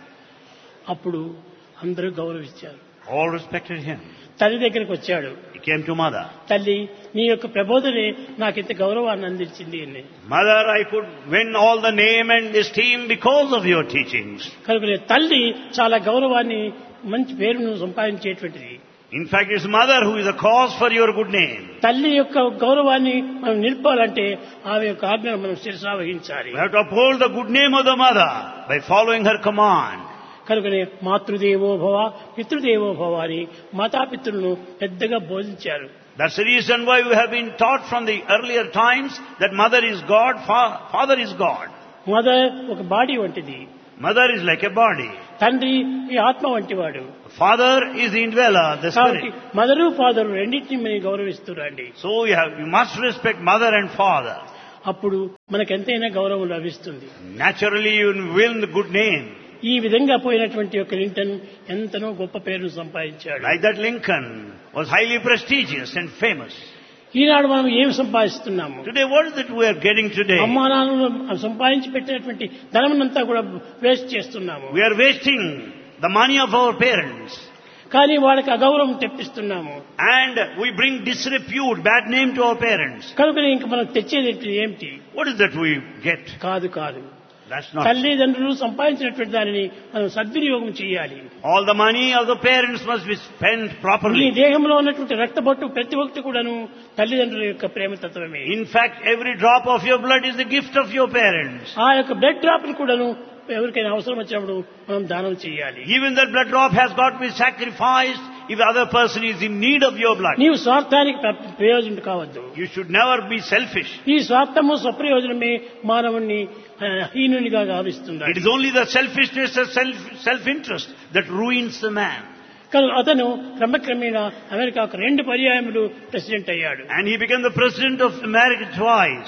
అప్పుడు అందరూ గౌరవించారు. All respected him. తల్లి దగ్గరికి వచ్చాడు. He came to mother. తల్లి నీ యొక్క ప్రబోధనే నాకు ఇంత గౌరవాన్ని అందించింది అని. Mother, I could win all the name and esteem because of your teachings. కనుక తల్లి చాలా గౌరవాన్ని మంచి పేరును సంపాదించేటువంటిది. In fact, it's mother who is the cause for your good name. తల్లి యొక్క గౌరవాన్ని మనం నిలపాలంటే ఆమె యొక్క ఆజ్ఞను మనం శిరసావహించాలి. We have to uphold the good name of the mother by following her command. కనుకనే మాతృదేవో భవ పితృదేవో భవ అని మాతాపితృలను పెద్దగా బోధించారు. That's the reason why we have been taught from the earlier times that mother is God, fa- father is God. Mother ఒక body వంటిది. Mother is like a body. తండ్రి ఈ ఆత్మ వంటివాడు. Father is the indweller, the కాబట్టి spirit. Mother father రెండింటిని మనం గౌరవిస్తురండి. So you have, you must respect mother and father. అప్పుడు మనకెంతైనా గౌరవం లభిస్తుంది. Naturally you will win the good name. ఈ విధంగా పోయినటువంటి యొక్క లింకన్ ఎంతనో గొప్ప పేరును సంపాదించాడు. Like that Lincoln was highly prestigious and famous. ఈనాడు మనం ఏమి సంపాదిస్తున్నాము? Today what is it we are getting today? అమ్మా నాన్నలు సంపాదించి పెట్టినటువంటి ధనమునంతా కూడా వేస్ట్ చేస్తున్నాము. We are wasting the money of our parents. కానీ వాళ్ళకి అగౌరవం తెప్పిస్తున్నాము. And we bring disrepute, bad name to our parents. కనుక ఇంక మనం తెచ్చేది ఏమిటి? What is that we get? కాదు కాదు. That's not. తల్లిదండ్రులు సంపాదించినటువంటి దానిని మనం సద్వినియోగం చేయాలి. All the money of the parents must be spent ఈ properly. దేహంలో ఉన్నటువంటి రక్తబొట్టు ప్రతి ఒక్కటి కూడాను తల్లిదండ్రుల యొక్క ప్రేమతత్వమే. In fact, every drop of your blood is the gift of your parents. ఆ యొక్క బ్లడ్ డ్రాప్ ని కూడాను ఎవరికైనా అవసరం వచ్చినప్పుడు మనం దానం చేయాలి. Even that blood drop has got to be sacrificed if the other person is in need of your blood. నీవు స్వార్థానికి ప్ర- ప్రయోజనం కావద్దు. You should never be selfish. ఈ స్వార్థము స్వప్రయోజనమే మానవుణ్ణి ఆ, హీనునిగా It గావిస్తుంది. is only the selfishness and self, self-interest that ruins the man. కానీ అతను క్రమక్రమేణా అమెరికాకు రెండు పర్యాయములు ప్రెసిడెంట్ అయ్యాడు. And he became the president of America twice.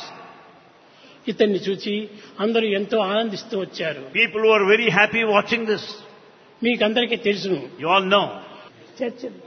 ఇతన్ని చూచి అందరూ ఎంతో ఆనందిస్తూ వచ్చారు. People were very happy watching this. మీకందరికీ తెలుసును. You all know. చర్చలు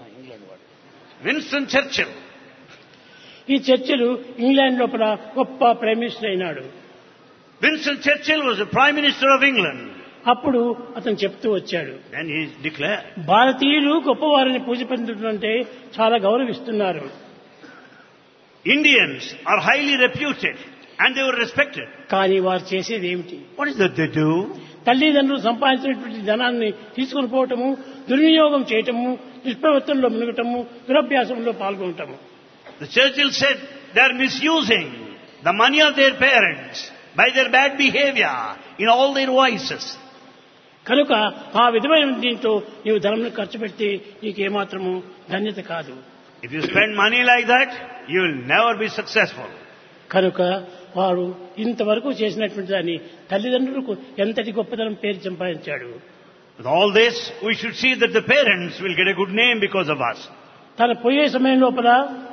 Winston Churchill. ఈ చర్చలు ఇంగ్లాండ్ లోపల గొప్ప ప్రైమ్ మినిస్టర్ అయినాడు. Winston Churchill was the Prime Minister of England. అప్పుడు అతను చెప్తూ వచ్చాడు, Then he declared, భారతీయులు గొప్పవారిని పూజ పొందుతుంటే చాలా గౌరవిస్తున్నారు. Indians are highly reputed and they were respected. కానీ వారు చేసేది ఏమిటి? What is that they do? తల్లిదండ్రులు సంపాదించినటువంటి ధనాన్ని తీసుకుని పోవటము, దుర్వినియోగం చేయటము, దుష్ప్రవర్తనలో మునగటము, దురభ్యాసంలో పాల్గొనటము. The Churchill said they are misusing the money of their parents by their bad behavior in all their vices. కనుక ఆ విధమైన దీంతో నీవు ధనం ఖర్చు పెడితే నీకు ఏమాత్రము ధన్యత కాదు. If you spend money like that, you will never be successful. కనుక వారు ఇంతవరకు చేసినటువంటి దాన్ని తల్లిదండ్రులకు ఎంతటి గొప్పతనం పేరు సంపాదించాడు. With all this, we should see that the parents will get a good name because of us. తన పోయే సమయం లోపల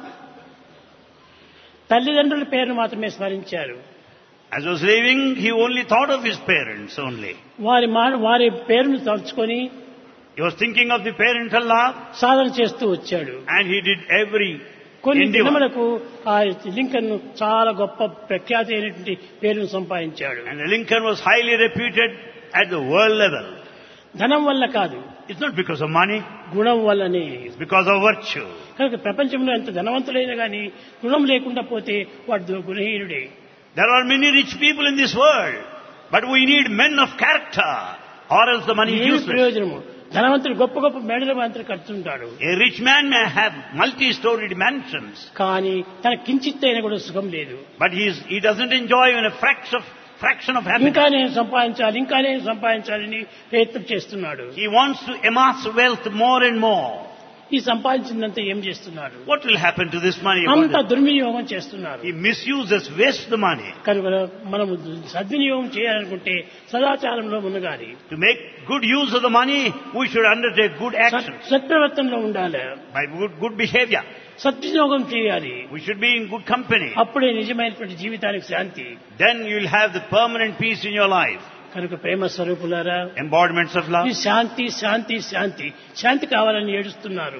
తల్లిదండ్రుల పేరును మాత్రమే స్మరించారు. As he was leaving, he only thought of his parents only. వారి మా- వారి పేరును తలుచుకొని He was thinking of the parental love సాధన చేస్తూ వచ్చాడు. and he did every కొన్ని endeavor. దినములకు ఆ లింకన్ చాలా గొప్ప ప్రఖ్యాతి అయినటువంటి పేరును సంపాదించాడు. And Lincoln was highly reputed at the world level. ధనం వల్ల కాదు, It's not because of money, గుణం వల్లనే. it's because of virtue. కనుక ప్రపంచంలో ఎంత ధనవంతులైనా కానీ గుణం లేకుండా పోతే వాడు గుణహీనుడే. There are many rich people in this world, but we need men of character, or else the money is ఏమి useless. ప్రయోజనము? ధనవంతుడు గొప్ప గొప్ప మేడల మంత్రి కడుతుంటాడు, A rich man may have multi-storied mansions, కానీ తన కించిత్ అయినా కూడా సుఖం లేదు. but he, is, he doesn't enjoy even a fraction of, fraction of happiness. ఇంకా నేను సంపాదించాలి, ఇంకా నేను సంపాదించాలని ప్రయత్నం చేస్తున్నాడు. He wants to amass wealth more and more. ఈ సంపాదించిందంతా ఏం చేస్తున్నాడు? What will happen to this money? అంత దుర్వినియోగం చేస్తున్నారు. He misuses, wastes the money. కనుక మనము సద్వినియోగం చేయాలనుకుంటే సదాచారంలో మునగాలి. To make good use of the money, we should undertake good సత్- actions సత్ప్రవర్తనలో ఉండాలి, by good, good behavior. సద్వినియోగం చేయాలి. We should be in good company. అప్పుడే నిజమైనటువంటి జీవితానికి శాంతి. Then you will have the permanent peace in your life. కనుక ప్రేమ స్వరూపులారా, Embodiments of love. ఈ శాంతి శాంతి శాంతి శాంతి కావాలని ఏడుస్తున్నారు.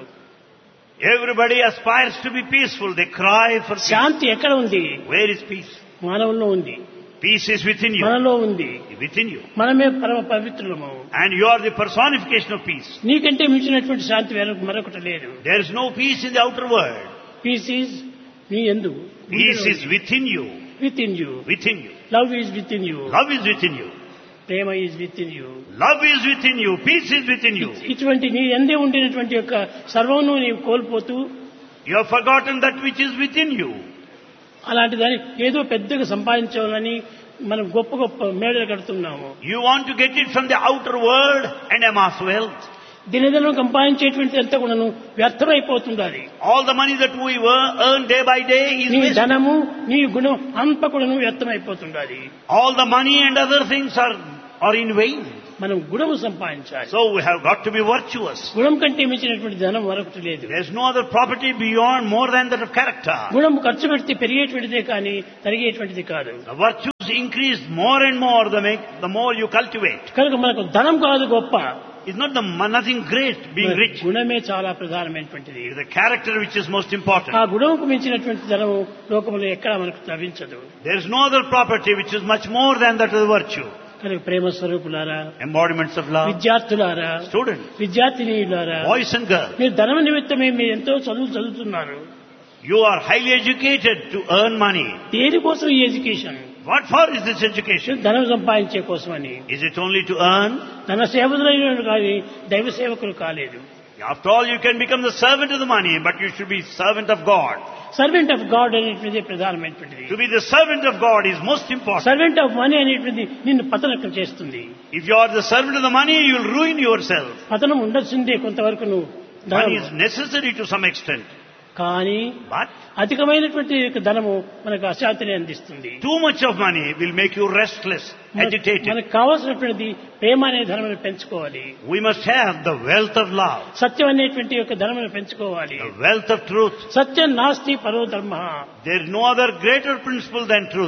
Everybody aspires to be peaceful. They cry for peace. శాంతి ఎక్కడ ఉంది? Where is peace? మానవుల్లో ఉంది, Peace is within you. మనలో ఉంది. Within you. మనమే పరమ పవిత్రులము. And you are the personification of peace. నీకంటే మించినటువంటి శాంతి వేరొక మరొకటి లేదు. There is no peace in the outer world. Piece is నీ యందు, Peace is within you. With in you. Within you. Love is with in you. Love is within you. Prema is with in you. Love is within you. Peace is within you. ఇటువంటి నీ ఎందే ఉండినటువంటి యొక్క సర్వమును నీవు కోల్పోతూ You have forgotten that which is within you. అలాంటి దాన్ని ఏదో పెద్దగా సంపాదించాలని మనం గొప్ప గొప్ప మేడలు కడుతున్నాము. You want to get it from the outer world and amass wealth. దినదినం సంపాదించేటువంటి అంతా కూడాను వ్యర్థమైపోతుంది. All the money that we were- earn day by day is నీ wasted. ధనము నీ గుణం అంత కూడాను వ్యర్థమైపోతుంది. All the money and other things are, are in vain. మనం గుణము సంపాదించాలి. So we have got to be virtuous. గుణం కంటే మించినటువంటి ధనం మరొకటి లేదు. There is no other property beyond more than that of character. గుణం ఖర్చు పెడితే పెరిగేటువంటిదే కానీ తరిగేటువంటిది కాదు. The virtues increase more and more the, make, the more you cultivate. కనుక మనకు ధనం కాదు గొప్ప, It's not the nothing great being rich. గుణమే చాలా ప్రధానమైనటువంటిది. It is the character which is most important. ఆ గుణముకు మించినటువంటి ధనము లోకంలో ఎక్కడా మనకు లభించదు. There is no other property which is much more than that of the virtue. కనుక ప్రేమ స్వరూపులారా, Embodiments of love. విద్యార్థులారా, Students, విద్యార్థినీయులారా, boys and girls, మీరు ధనం నిమిత్తమే మీరు ఎంతో చదువు చదువుతున్నారు. you are highly educated to earn money. దేనికోసం ఈ education? What for is this education? ధనం సంపాదించే కోసమని. Is it only to earn? ధన సేవకులైన కానీ దైవ సేవకులు కాలేదు. After all, you can become the servant of the money, but you should be servant of God. Servant of God అనేటువంటిది ప్రధానమైనటువంటిది. To be the servant of God is most important. Servant of money అనేటువంటిది నిన్ను పతనం చేస్తుంది. If you are the servant of the money, you will ruin yourself. పతనం ఉండొచ్చిందే కొంతవరకు నువ్వు Money is necessary to some extent. కానీ But అధికమైనటువంటి యొక్క ధనము మనకు అశాంతిని అందిస్తుంది. too much of money will make you restless, agitated. మనకు కావాల్సినటువంటిది ప్రేమ అనే ధనమును పెంచుకోవాలి. We must have the wealth of love, సత్యం అనేటువంటి యొక్క ధనమును పెంచుకోవాలి. the wealth of truth. సత్యం నాస్తి పరో ధర్మ. There is no other greater principle than truth.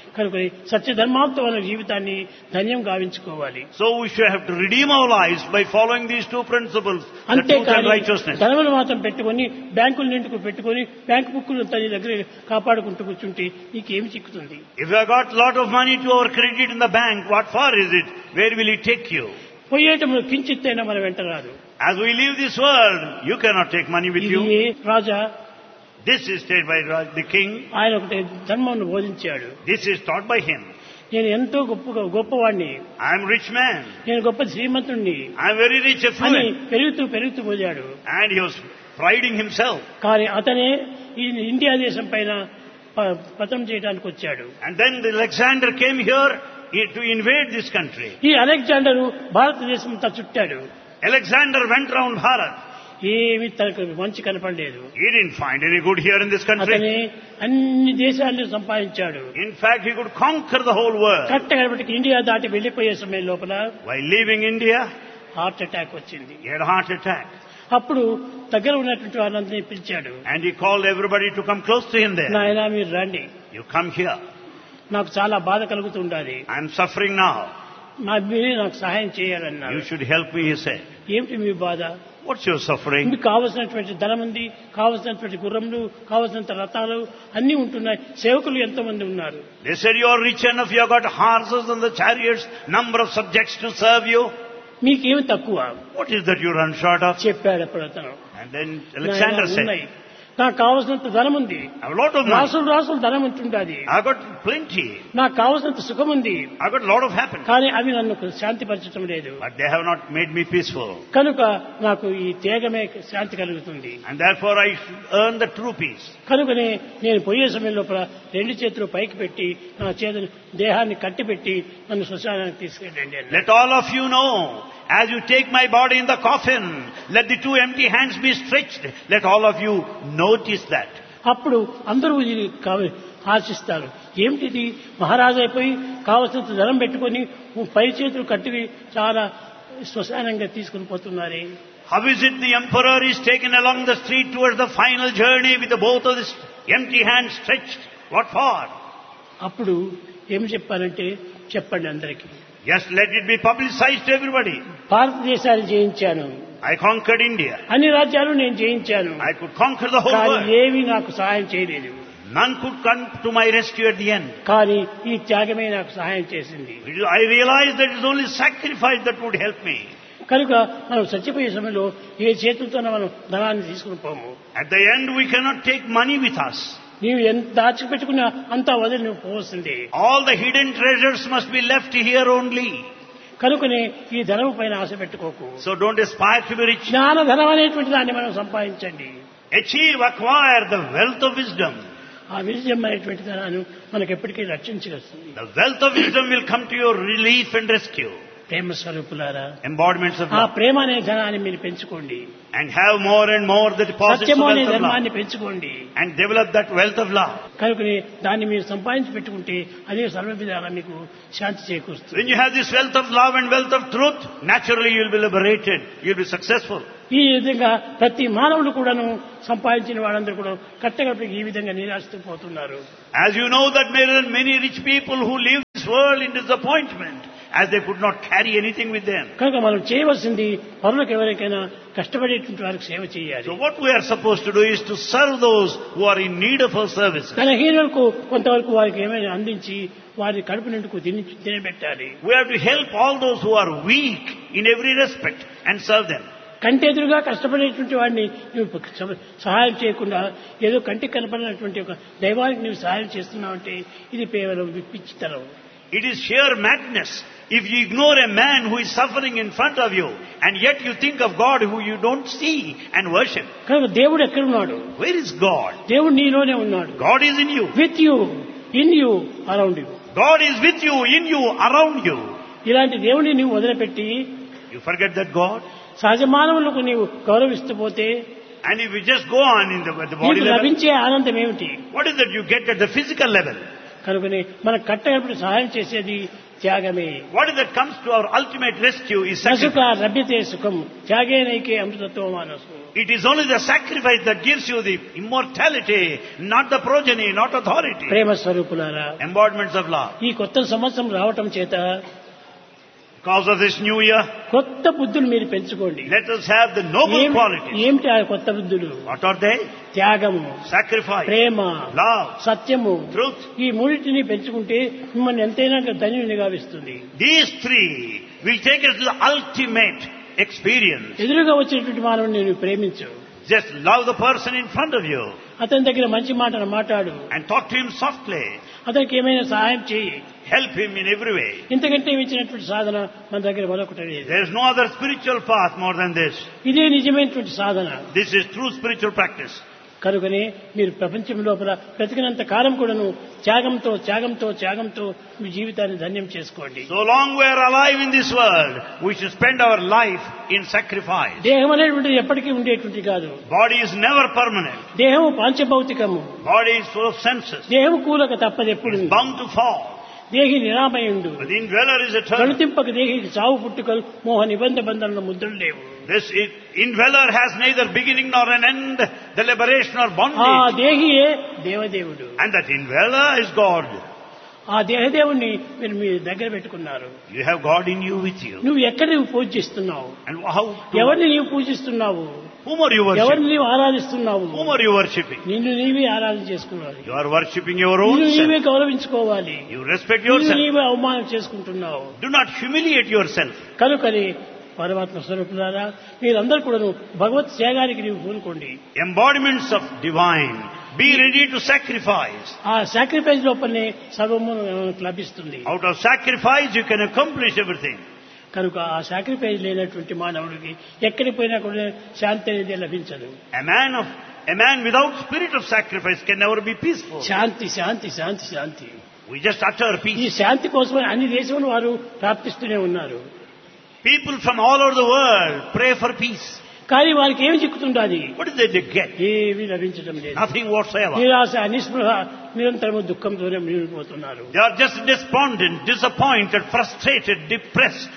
కనుక సత్యధర్మాత్మ మన జీవితాన్ని ధన్యం గావించుకోవాలి. So we should have to redeem our lives by following these two principles, the truth and అంతేకాని righteousness. ధనములు మాత్రం పెట్టుకొని బ్యాంకుల నిండుకు పెట్టుకొని బ్యాంకు బుక్కులు తన దగ్గర కాపాడుకుంటూ కూర్చుంటే నీకేమి చిక్కుతుంది? If you have got lot of money to our credit in the bank, what for is it? Where will it take you? పోయేటప్పుడు కించిత్తైనా మన వెంట రాదు. As we leave this world, you cannot take money with ఇది you. Raja This is said by Raj- the king. ఆయన ఒకటి ధర్మమును బోధించాడు. This is taught by him. నేను ఎంతో గొప్ప గొప్పవాడిని, I am rich man. నేను గొప్ప శ్రీమంతుణ్ణి I am very rich, అని affluent. పెరుగుతూ పెరుగుతూ పోయాడు. And he was priding himself. కానీ అతనే ఈ ఇండియా దేశం పైన ప- పతనం చేయడానికి వచ్చాడు. And then the Alexander came here he- to invade this country. ఈ అలెగ్జాండరు భారతదేశం అంతా చుట్టాడు. Alexander went round Bharat. ఏమీ తనకు మంచి కనపడలేదు. He didn't find any good here in this country. అతనే అన్ని దేశాలను సంపాదించాడు. In fact, he could conquer the whole world. Correct కాబట్టి ఇండియా దాటి వెళ్లిపోయే సమయం లోపల While leaving India, heart attack వచ్చింది. he had a heart attack. అప్పుడు దగ్గర ఉన్నటువంటి వాళ్ళందరినీ పిలిచాడు. And he called everybody to come close to him there. నాయనా మీరు రండి, You come here. నాకు చాలా బాధ కలుగుతుండాలి, I am suffering now. నా మీరే నాకు సహాయం చేయాలన్నారు. You should help me, he said. ఏమిటి మీ బాధ? What's your suffering? మీకు కావలసినటువంటి ధనం ఉంది, కావలసినటువంటి గుర్రములు, కావలసినంత రథాలు అన్ని ఉంటున్నాయి, సేవకులు ఎంతో మంది ఉన్నారు. They said you are rich enough, you have got horses and the chariots, number of subjects to serve you. మీకేమి తక్కువ What is that you run short of? చెప్పాడు అప్పుడు అతను. And then Alexander నాయనా, said, ఉన్నాయి, నాకు కావలసినంత ధనం ఉంది, I have a lot of money. రాసులు రాసులు ధనం ఉంటుండాది, I've got plenty. నాకు కావలసినంత సుఖం ఉంది, I've got a lot of happiness. కానీ అవి నన్ను శాంతిపరచడం లేదు. But they have not made me peaceful. కనుక నాకు ఈ త్యాగమే శాంతి కలుగుతుంది. And therefore I should earn the true peace. కనుకనే నేను పోయే సమయం లోపల రెండు చేతులు పైకి పెట్టి నా చేతులు దేహాన్ని కట్టిపెట్టి నన్ను శ్మశానానికి తీసుకెళ్ళండి అన్నాడు. Let all of you know, as you take my body in the coffin, let the two empty hands be stretched. Let all of you notice that. అప్పుడు అందరూ ఇది కావ- ఆశిస్తారు. ఏమిటిది, మహారాజు అయిపోయి కావలసినంత ధనం పెట్టుకొని పై చేతులు కట్టి చాలా శ్మశానంగా తీసుకుని పోతున్నారే. How is it the emperor is taken along the street towards the final journey with the both of his empty hands stretched? What for? అప్పుడు ఏం చెప్పారంటే, చెప్పండి అందరికీ, Yes, let it be publicized to everybody. భారతదేశాన్ని జయించాను, I conquered India. అన్ని రాజ్యాలు నేను జయించాను, I could conquer the whole కానీ world. ఏమీ నాకు సహాయం చేయలేదు. None could come to my rescue at the end. కానీ ఈ త్యాగమే నాకు సహాయం చేసింది. I realized that it is only sacrifice that would help me. కనుక మనం చచ్చిపోయే సమయంలో ఏ చేతులతో మనం ధనాన్ని తీసుకుని పోము. At the end, we cannot take money with us. నీవు ఎంత దాచిపెట్టుకున్నా అంతా వదిలి నువ్వు పోవలసిందే. All the hidden treasures must be left here only. కనుకనే ఈ ధనం పైన ఆశ పెట్టుకోకు. So don't aspire to be rich. జ్ఞాన ధనం అనేటువంటి దాన్ని మనం సంపాదించండి. Achieve, acquire the wealth of wisdom. ఆ విజయం అనేటువంటి ధనాన్ని మనకు ఎప్పటికీ రక్షించగలుగుతుంది. The wealth of wisdom will come to your relief and rescue. ప్రేమ స్వరూపులారా, Embodiments of ఆ love. ప్రేమ అనే ధనాన్ని మీరు పెంచుకోండి, And have more and more the deposits of సత్యము అనే wealth of ధర్మాన్ని love. పెంచుకోండి. And develop that wealth of love. కనుకనే దాన్ని మీరు సంపాదించి పెట్టుకుంటే అదే సర్వ విధాలా మీకు శాంతి చేకూరుస్తుంది. When you have this wealth of love and wealth of truth, naturally you will be liberated. You will be successful. ఈ విధంగా ప్రతి మానవుడు కూడాను సంపాదించిన వాళ్ళందరూ కూడా కట్టగట్టి ఈ విధంగా నిరాశతో పోతున్నారు. As you know that there are many rich people who leave this world in disappointment, as they could not carry anything with them. కనుక మనం చేయవలసింది పరులకు ఎవరికైనా కష్టపడేటువంటి వారికి సేవ చేయాలి. So what we are supposed to do is to serve those who are in need of our services. తన హీనులకు కొంతవరకు వారికి ఏమైనా అందించి వారి కడుపు నిండుకు తిని తినబెట్టాలి. We have to help all those who are weak in every respect and serve them. కంటెదురుగా కష్టపడేటువంటి వాడిని నువ్వు సహాయం చేయకుండా ఏదో కంటికి కనపడినటువంటి ఒక దైవానికి నువ్వు సహాయం చేస్తున్నావంటే ఇది కేవలం పిచ్చితనం. It is sheer madness if you ignore a man who is suffering in front of you and yet you think of God who you don't see and worship. కనుక దేవుడు ఎక్కడున్నాడు? Where is God? దేవుడు నీలోనే ఉన్నాడు. God is in you. With you, in you, around you. God is with you, in you, around you. ఇలాంటి దేవుడిని నువ్వు వదిలిపెట్టి You forget that God, సహజ మానవులకు నీవు గౌరవిస్తూ పోతే and if you just go on in the, at the body నీకు level, లభించే ఆనందం ఏమిటి? what is that you get at the physical level? కనుకనే మన కట్టగప్పుడు సహాయం చేసేది త్యాగమే. What is that comes to our ultimate rescue is నసుక sacrifice. లభ్యతే సుఖం త్యాగేనైకే అమృతత్వం మానసు. It is only the sacrifice that gives you the immortality, not the progeny, not authority. ప్రేమ స్వరూపులారా, Embodiments of love. ఈ కొత్త సంవత్సరం రావటం చేత Because of this new year, కొత్త బుద్ధులు మీరు పెంచుకోండి. let us have the noble ఏం- qualities. ఏమిటి ఆ కొత్త బుద్ధులు? What are they? త్యాగము, Sacrifice, ప్రేమ, love, సత్యము. truth. ఈ మూడింటిని పెంచుకుంటే మిమ్మల్ని ఎంతైనా ధన్యుని గావిస్తుంది. These three will take us to the ultimate experience. ఎదురుగా వచ్చినటువంటి మానవుని నేను ప్రేమించు, Just love the person in front of you అతని దగ్గర మంచి మాటను మాట్లాడు, and talk to him softly. అతనికి ఏమైనా సహాయం చేయి. Help him in every way. ఇంతకంటే మించినటువంటి సాధన మన దగ్గర మరొకటి లేదు. There is no other spiritual path more than this. ఇదే నిజమైనటువంటి సాధన. This is true spiritual practice. కనుకనే మీరు ప్రపంచం లోపల బ్రతికినంత కాలం కూడాను త్యాగంతో త్యాగంతో త్యాగంతో మీ జీవితాన్ని ధన్యం చేసుకోండి. So long we are alive in this world, we should spend our life in sacrifice. దేహం అనేటువంటిది ఎప్పటికీ ఉండేటువంటి కాదు. Body is never permanent. దేహము పాంచభౌతికము. Body is full of senses. దేహము కూలక తప్పదు ఎప్పుడు. It is bound to fall. దేహి నిరామయుండు. But the indweller is eternal. గణితింపక దేహికి చావు పుట్టుకలు మోహ నిబంధ బంధనల ముద్రలు లేవు. This is, indweller has neither beginning nor an end, the liberation or ఆ bondage. దేహియే దేవదేవుడు. And that indweller is God. ఆ దేహదేవుణ్ణి మీరు మీ దగ్గర పెట్టుకున్నారు. You have God in you with you. నువ్వు ఎక్కడ నువ్వు పూజిస్తున్నావు? And how? ఎవరిని నీవు పూజిస్తున్నావు? Whom are you ఎవరిని worshipping? నీవు ఆరాధిస్తున్నావు? Whom are you worshipping? నిన్ను నీవే ఆరాధన చేసుకోవాలి. You are worshipping your నిన్ను own నీవే self. గౌరవించుకోవాలి. You respect నిన్ను yourself. నీవే అవమానం చేసుకుంటున్నావు. Do not humiliate yourself. కనుకని పరమాత్మ స్వరూపులారా, మీరందరూ కూడా భగవత్ త్యాగానికి నీవు పూనుకోండి. Embodiments of divine. Be ready to sacrifice. ఆ సాక్రిఫైస్ లోపలనే సర్వము మనకు లభిస్తుంది. Out of sacrifice you can accomplish everything. కనుక ఆ సాక్రిఫైస్ లేనటువంటి మానవుడికి ఎక్కడికి పోయినా కూడా శాంతి అనేది లభించదు. A man of a man without spirit of sacrifice can never be peaceful. Shanti Shanti Shanti Shanti. We just utter ఈ peace. శాంతి కోసమని అన్ని దేశములు వారు ప్రార్థిస్తూనే ఉన్నారు. People from all over the world pray for peace. కానీ వారికి ఏమి చిక్కుతుండాలి? What is it they get? ఏమీ లభించడం లేదు. Nothing whatsoever. నిరాశ నిస్పృహ నిరంతరము దుఃఖంతోనే మిగిలిపోతున్నారు. They are just despondent, disappointed, frustrated, depressed.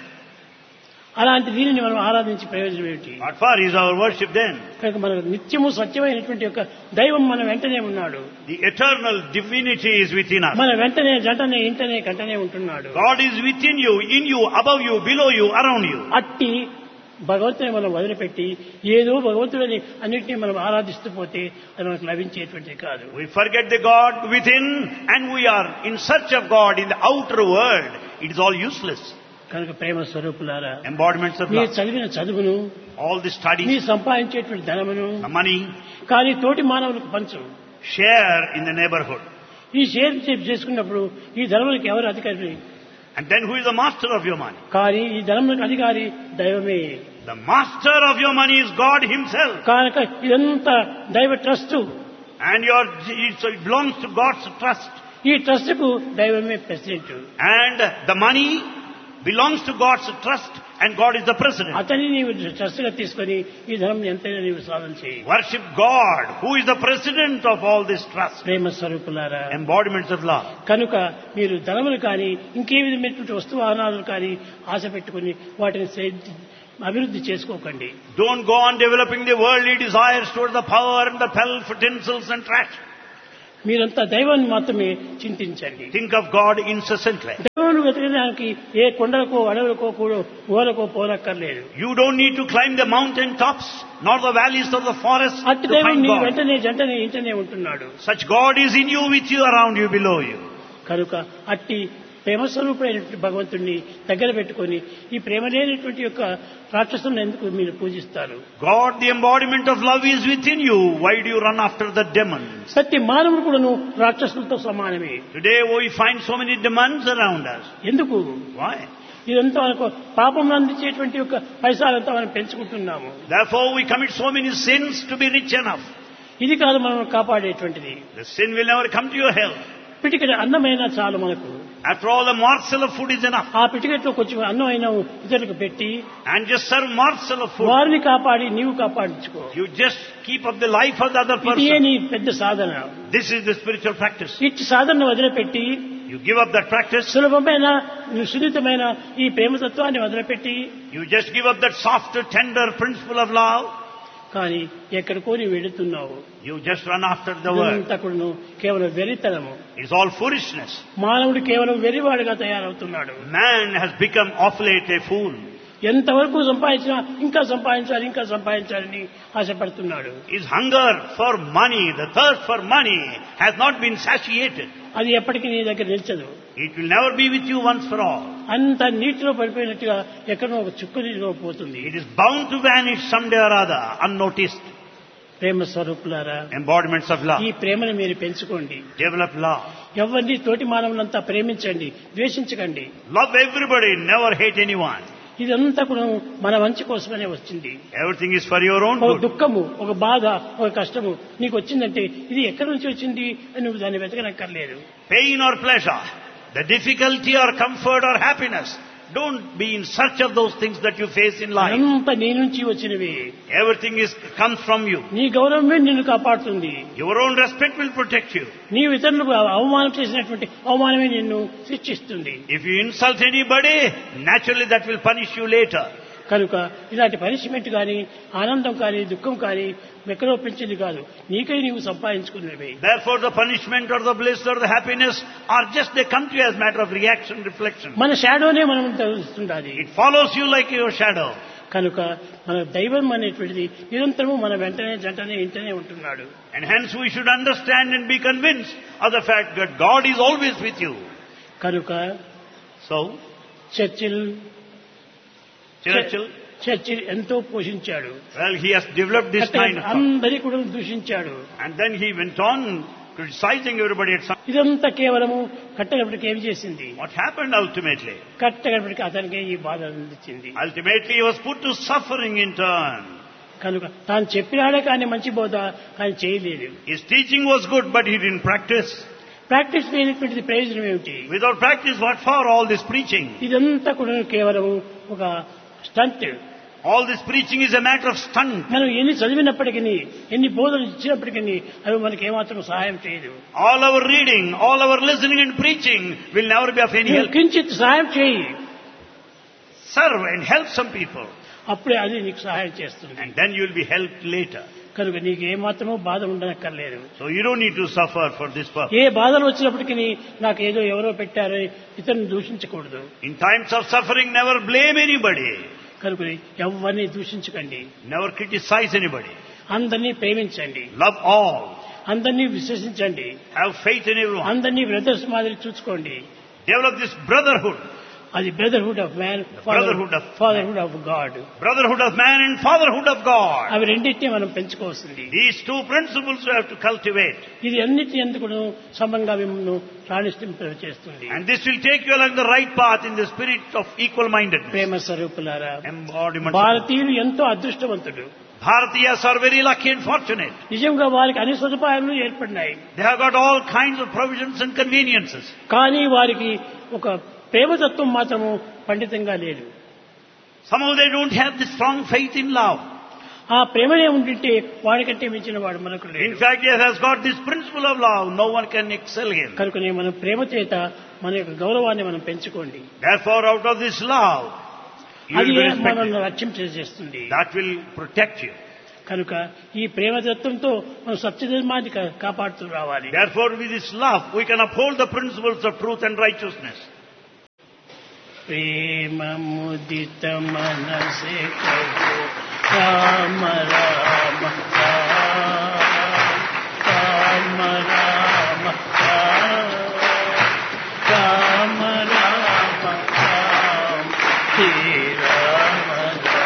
అలాంటి దీనిని మనం ఆరాధించి ప్రయోజనం ఏమిటి? What for is our worship then? కనుక మన నిత్యము సత్యమైనటువంటి యొక్క దైవం మన వెంటనే ఉన్నాడు. The eternal divinity is within us. మన వెంటనే జంటనే ఇంటనే కంటనే ఉంటున్నాడు. God is within you, in you, above you, below you, around you. అట్టి భగవంతుని మనం వదిలిపెట్టి ఏదో భగవంతుడిని అన్నింటినీ మనం ఆరాధిస్తూ పోతే అది మనకు లభించేటువంటిది కాదు. We forget the God within and we are in search of God in the outer world. It is all useless. కనుక ప్రేమ స్వరూపులారా, Embodiments of మీరు love. చదివిన చదువును, All the మీరు studies, సంపాదించేటువంటి ధనమును the money, కానీ తోటి మానవులకు పంచు. share in the neighborhood. ఈ షేర్ చేసుకున్నప్పుడు ఈ ధనములకు ఎవరు అధికారి? And then who is the master of your money? కానీ ఈ ధనములకు అధికారి దైవమే. The master of your money is God himself. కనుక ఇదంతా దైవ trust. And your, so it belongs to God's trust. ఈ ట్రస్ట్ కు దైవమే president. And the money belongs to God's trust and God is the president. అతని నీవు trust గా తీసుకొని ఈ ధనం ఎంతైనా నీవు సాధన చేయి. Worship God, who is the president of all this trust. ప్రేమ స్వరూపులారా, Embodiments of love. కనుక మీరు ధనములు కానీ ఇంకే విధమైనటువంటి వస్తు వాహనాలు కానీ ఆశ పెట్టుకుని వాటిని సే- అభివృద్ధి చేసుకోకండి. Don't go on developing the worldly desires towards the power and the pelf, utensils and trash. మీరంతా దైవాన్ని మాత్రమే చింతించండి. Think of God incessantly. దైవాన్ని వెతకడానికి ఏ కొండలకో అడవులకో కూడా ఊరకో పోనక్కర్లేదు. You don't need to climb the mountain tops nor the valleys of the forest అట్టి to దైవం find నీ God. వెంటనే జంటనే ఇంటనే ఉంటున్నాడు. Such God is in you, with you, around you, below you. కనుక అట్టి ప్రేమస్వరూపుడైనటువంటి భగవంతుణ్ణి దగ్గర పెట్టుకొని ఈ ప్రేమ లేనటువంటి యొక్క రాక్షసులను ఎందుకు మీరు పూజిస్తారు? God, the embodiment of love, is within you. Why do you run after the demons? ప్రతి మానవుడు కూడాను రాక్షసులతో సమానమే. Today we find so many demons around us. ఎందుకు? Why? ఇదంతా మనకు పాపం అందించేటువంటి యొక్క పైసలంతా మనం పెంచుకుంటున్నాము. Therefore we commit so many sins to be rich enough. ఇది కాదు మనం కాపాడేటువంటిది. The sin will never come to your help. పిటికెట్ అన్నమైనా చాలు మనకు. After all, a morsel of food is enough. ఆ పిటికెట్లో కొంచెం అన్నం అయినా ఇతరులకు పెట్టి And just serve morsel of food. వారిని కాపాడి నీవు కాపాడించుకో. You just keep up the life of the other ఇదే person. నీ పెద్ద సాధన. This is the spiritual practice. ఇట్టి సాధనను వదిలిపెట్టి You give up that practice. సులభమైన సున్నితమైన ఈ ప్రేమతత్వాన్ని వదిలిపెట్టి You just give up that soft, tender principle of love. కానీ ఎక్కడికో నీవు వెళుతున్నావు. You just run after the world. ఇదంతా కూడాను కేవలం వెరితనము. It's all foolishness. మానవుడు కేవలం వెరివాడుగా తయారవుతున్నాడు. Man has become of late a fool. ఎంతవరకు సంపాదించినా ఇంకా సంపాదించాలి ఇంకా సంపాదించాలని ఆశపడుతున్నాడు. His hunger for money, the thirst for money has not been satiated. అది ఎప్పటికీ నీ దగ్గర నిల్చదు. It will never be with you once for all. అంత నీటిలో పడిపోయినట్టుగా ఎక్కడో ఒక చుక్క నీటిలో పోతుంది. It is bound to vanish someday or other, unnoticed. ప్రేమ స్వరూపులారా, Embodiments of love. ఈ ప్రేమను మీరు పెంచుకోండి. Develop love. ఎవరిని తోటి మానవులంతా ప్రేమించండి, ద్వేషించకండి. Love everybody, never hate anyone. ఇదంతా కూడా మన మంచి కోసమనే వచ్చింది. Everything is for your own ఒక good. దుఃఖము, ఒక బాధ, ఒక కష్టము నీకు వచ్చిందంటే ఇది ఎక్కడి నుంచి వచ్చింది అని నువ్వు దాన్ని వెతకనక్కర్లేదు. Pain or pleasure, the difficulty or comfort or happiness, don't be in search of those things that you face in life. అంతా నీ నుంచి వచ్చినవి. Everything is comes from you. నీ గౌరవమే నిన్ను కాపాడుతుంది. Your own respect will protect you. నీవు ఇతరులకు అవమానం చేసినటువంటి అవమానమే నిన్ను శిక్షిస్తుంది. If you insult anybody, naturally that will punish you later. కనుక ఇలాంటి పనిష్మెంట్ కానీ ఆనందం కానీ దుఃఖం కానీ ఎక్కడో పెంచింది కాదు, నీకై నీవు సంపాదించుకున్నవి. Therefore the punishment or the bliss or the happiness are just they come to you as matter of reaction, reflection. మన షాడోనే మనం తెలుస్తుండాలి. It follows you like your shadow. కనుక మన దైవం అనేటువంటిది నిరంతరము మన వెంటనే జంటనే ఇంటనే ఉంటున్నాడు. And hence we should understand and be convinced of the fact that God is always with you. కనుక So, చర్చిల్ Churchill, చర్చిల్ ఎంతో పోషించాడు. well, he has developed this kind of thought. అందరి కూడా దూషించాడు. And then he went on criticizing everybody at some. ఇదంతా కేవలము కట్టగప్పటికి ఏమి చేసింది? What happened ultimately? కట్టగప్పటికి అతనికి ఈ బాధ అందించింది. Ultimately he was put to suffering in turn. కనుక తాను చెప్పినాడే కానీ మంచి బోధ కానీ చేయలేదు. His teaching was good, but he didn't practice. Practice లేనటువంటిది ప్రయోజనం ఏమిటి? Without practice, what for all this preaching? ఇదంతా కూడా కేవలం ఒక stunt. All this preaching is a matter of stunt. మనం ఎన్ని చదివినప్పటికీ ఎన్ని బోధనలు ఇచ్చినప్పటికీ అవి మనకి ఏమాత్రం సహాయం చేయదు. All our reading, all our listening and preaching will never be of any help. కించిత్ సహాయం చేయి, Serve and help some people, అప్పుడే అది నీకు సహాయం చేస్తుంది. and then you will be helped later. కనుక నీకు ఏమాత్రమూ బాధ ఉండనక్కర్లేదు. So you don't need to suffer for this purpose. ఏ బాధలు వచ్చినప్పటికీ నాకు ఏదో ఎవరో పెట్టారో ఇతరుని దూషించకూడదు. In times of suffering, never blame anybody. కనుక ఎవరిని దూషించకండి. Never criticize anybody. అందరినీ ప్రేమించండి. Love all. అందరినీ విశ్వసించండి. Have faith in everyone. అందరినీ బ్రదర్స్ మాదిరి చూసుకోండి. Develop this brotherhood. అది brotherhood of man, brotherhood of fatherhood of God. Brotherhood of man and fatherhood of God. అవి రెండింటినీ మనం పెంచుకోవాల్సింది. These two principles we have to cultivate. ఇది అన్నిటి ఎందుకు సమంగా మిమ్మల్ని రాణింప చేస్తుంది. And this will take you along the right path in the spirit of equal-mindedness. ప్రేమ స్వరూపులారా, Embodiment. భారతీయులు ఎంతో అదృష్టవంతుడు. Bharatiyas are very lucky and fortunate. నిజంగా వారికి అన్ని సదుపాయాలు ఏర్పడినాయి. They have got all kinds of provisions and conveniences. కానీ వారికి ఒక ప్రేమతత్వం మాత్రము పండితంగా లేదు. Somehow they don't have this strong faith in love. ఆ ప్రేమనే ఉంటుంటే వాడికంటే మించిన వాడు మనకు In లేడు. fact, he has got this principle of love. No one can excel him. కనుకనే మనం ప్రేమ చేత మన యొక్క గౌరవాన్ని మనం పెంచుకోండి. Therefore, out of this love, you అది will be respected. మనల్ని రక్షించేస్తుంది. That will protect you. కనుక ఈ ప్రేమతత్వంతో మనం సత్యధర్మాన్ని కా- కాపాడుతూ రావాలి. Therefore, with this love, we can uphold the principles of truth and righteousness. ప్రేమ ముదిత మనసే కహో రామ రామ రామ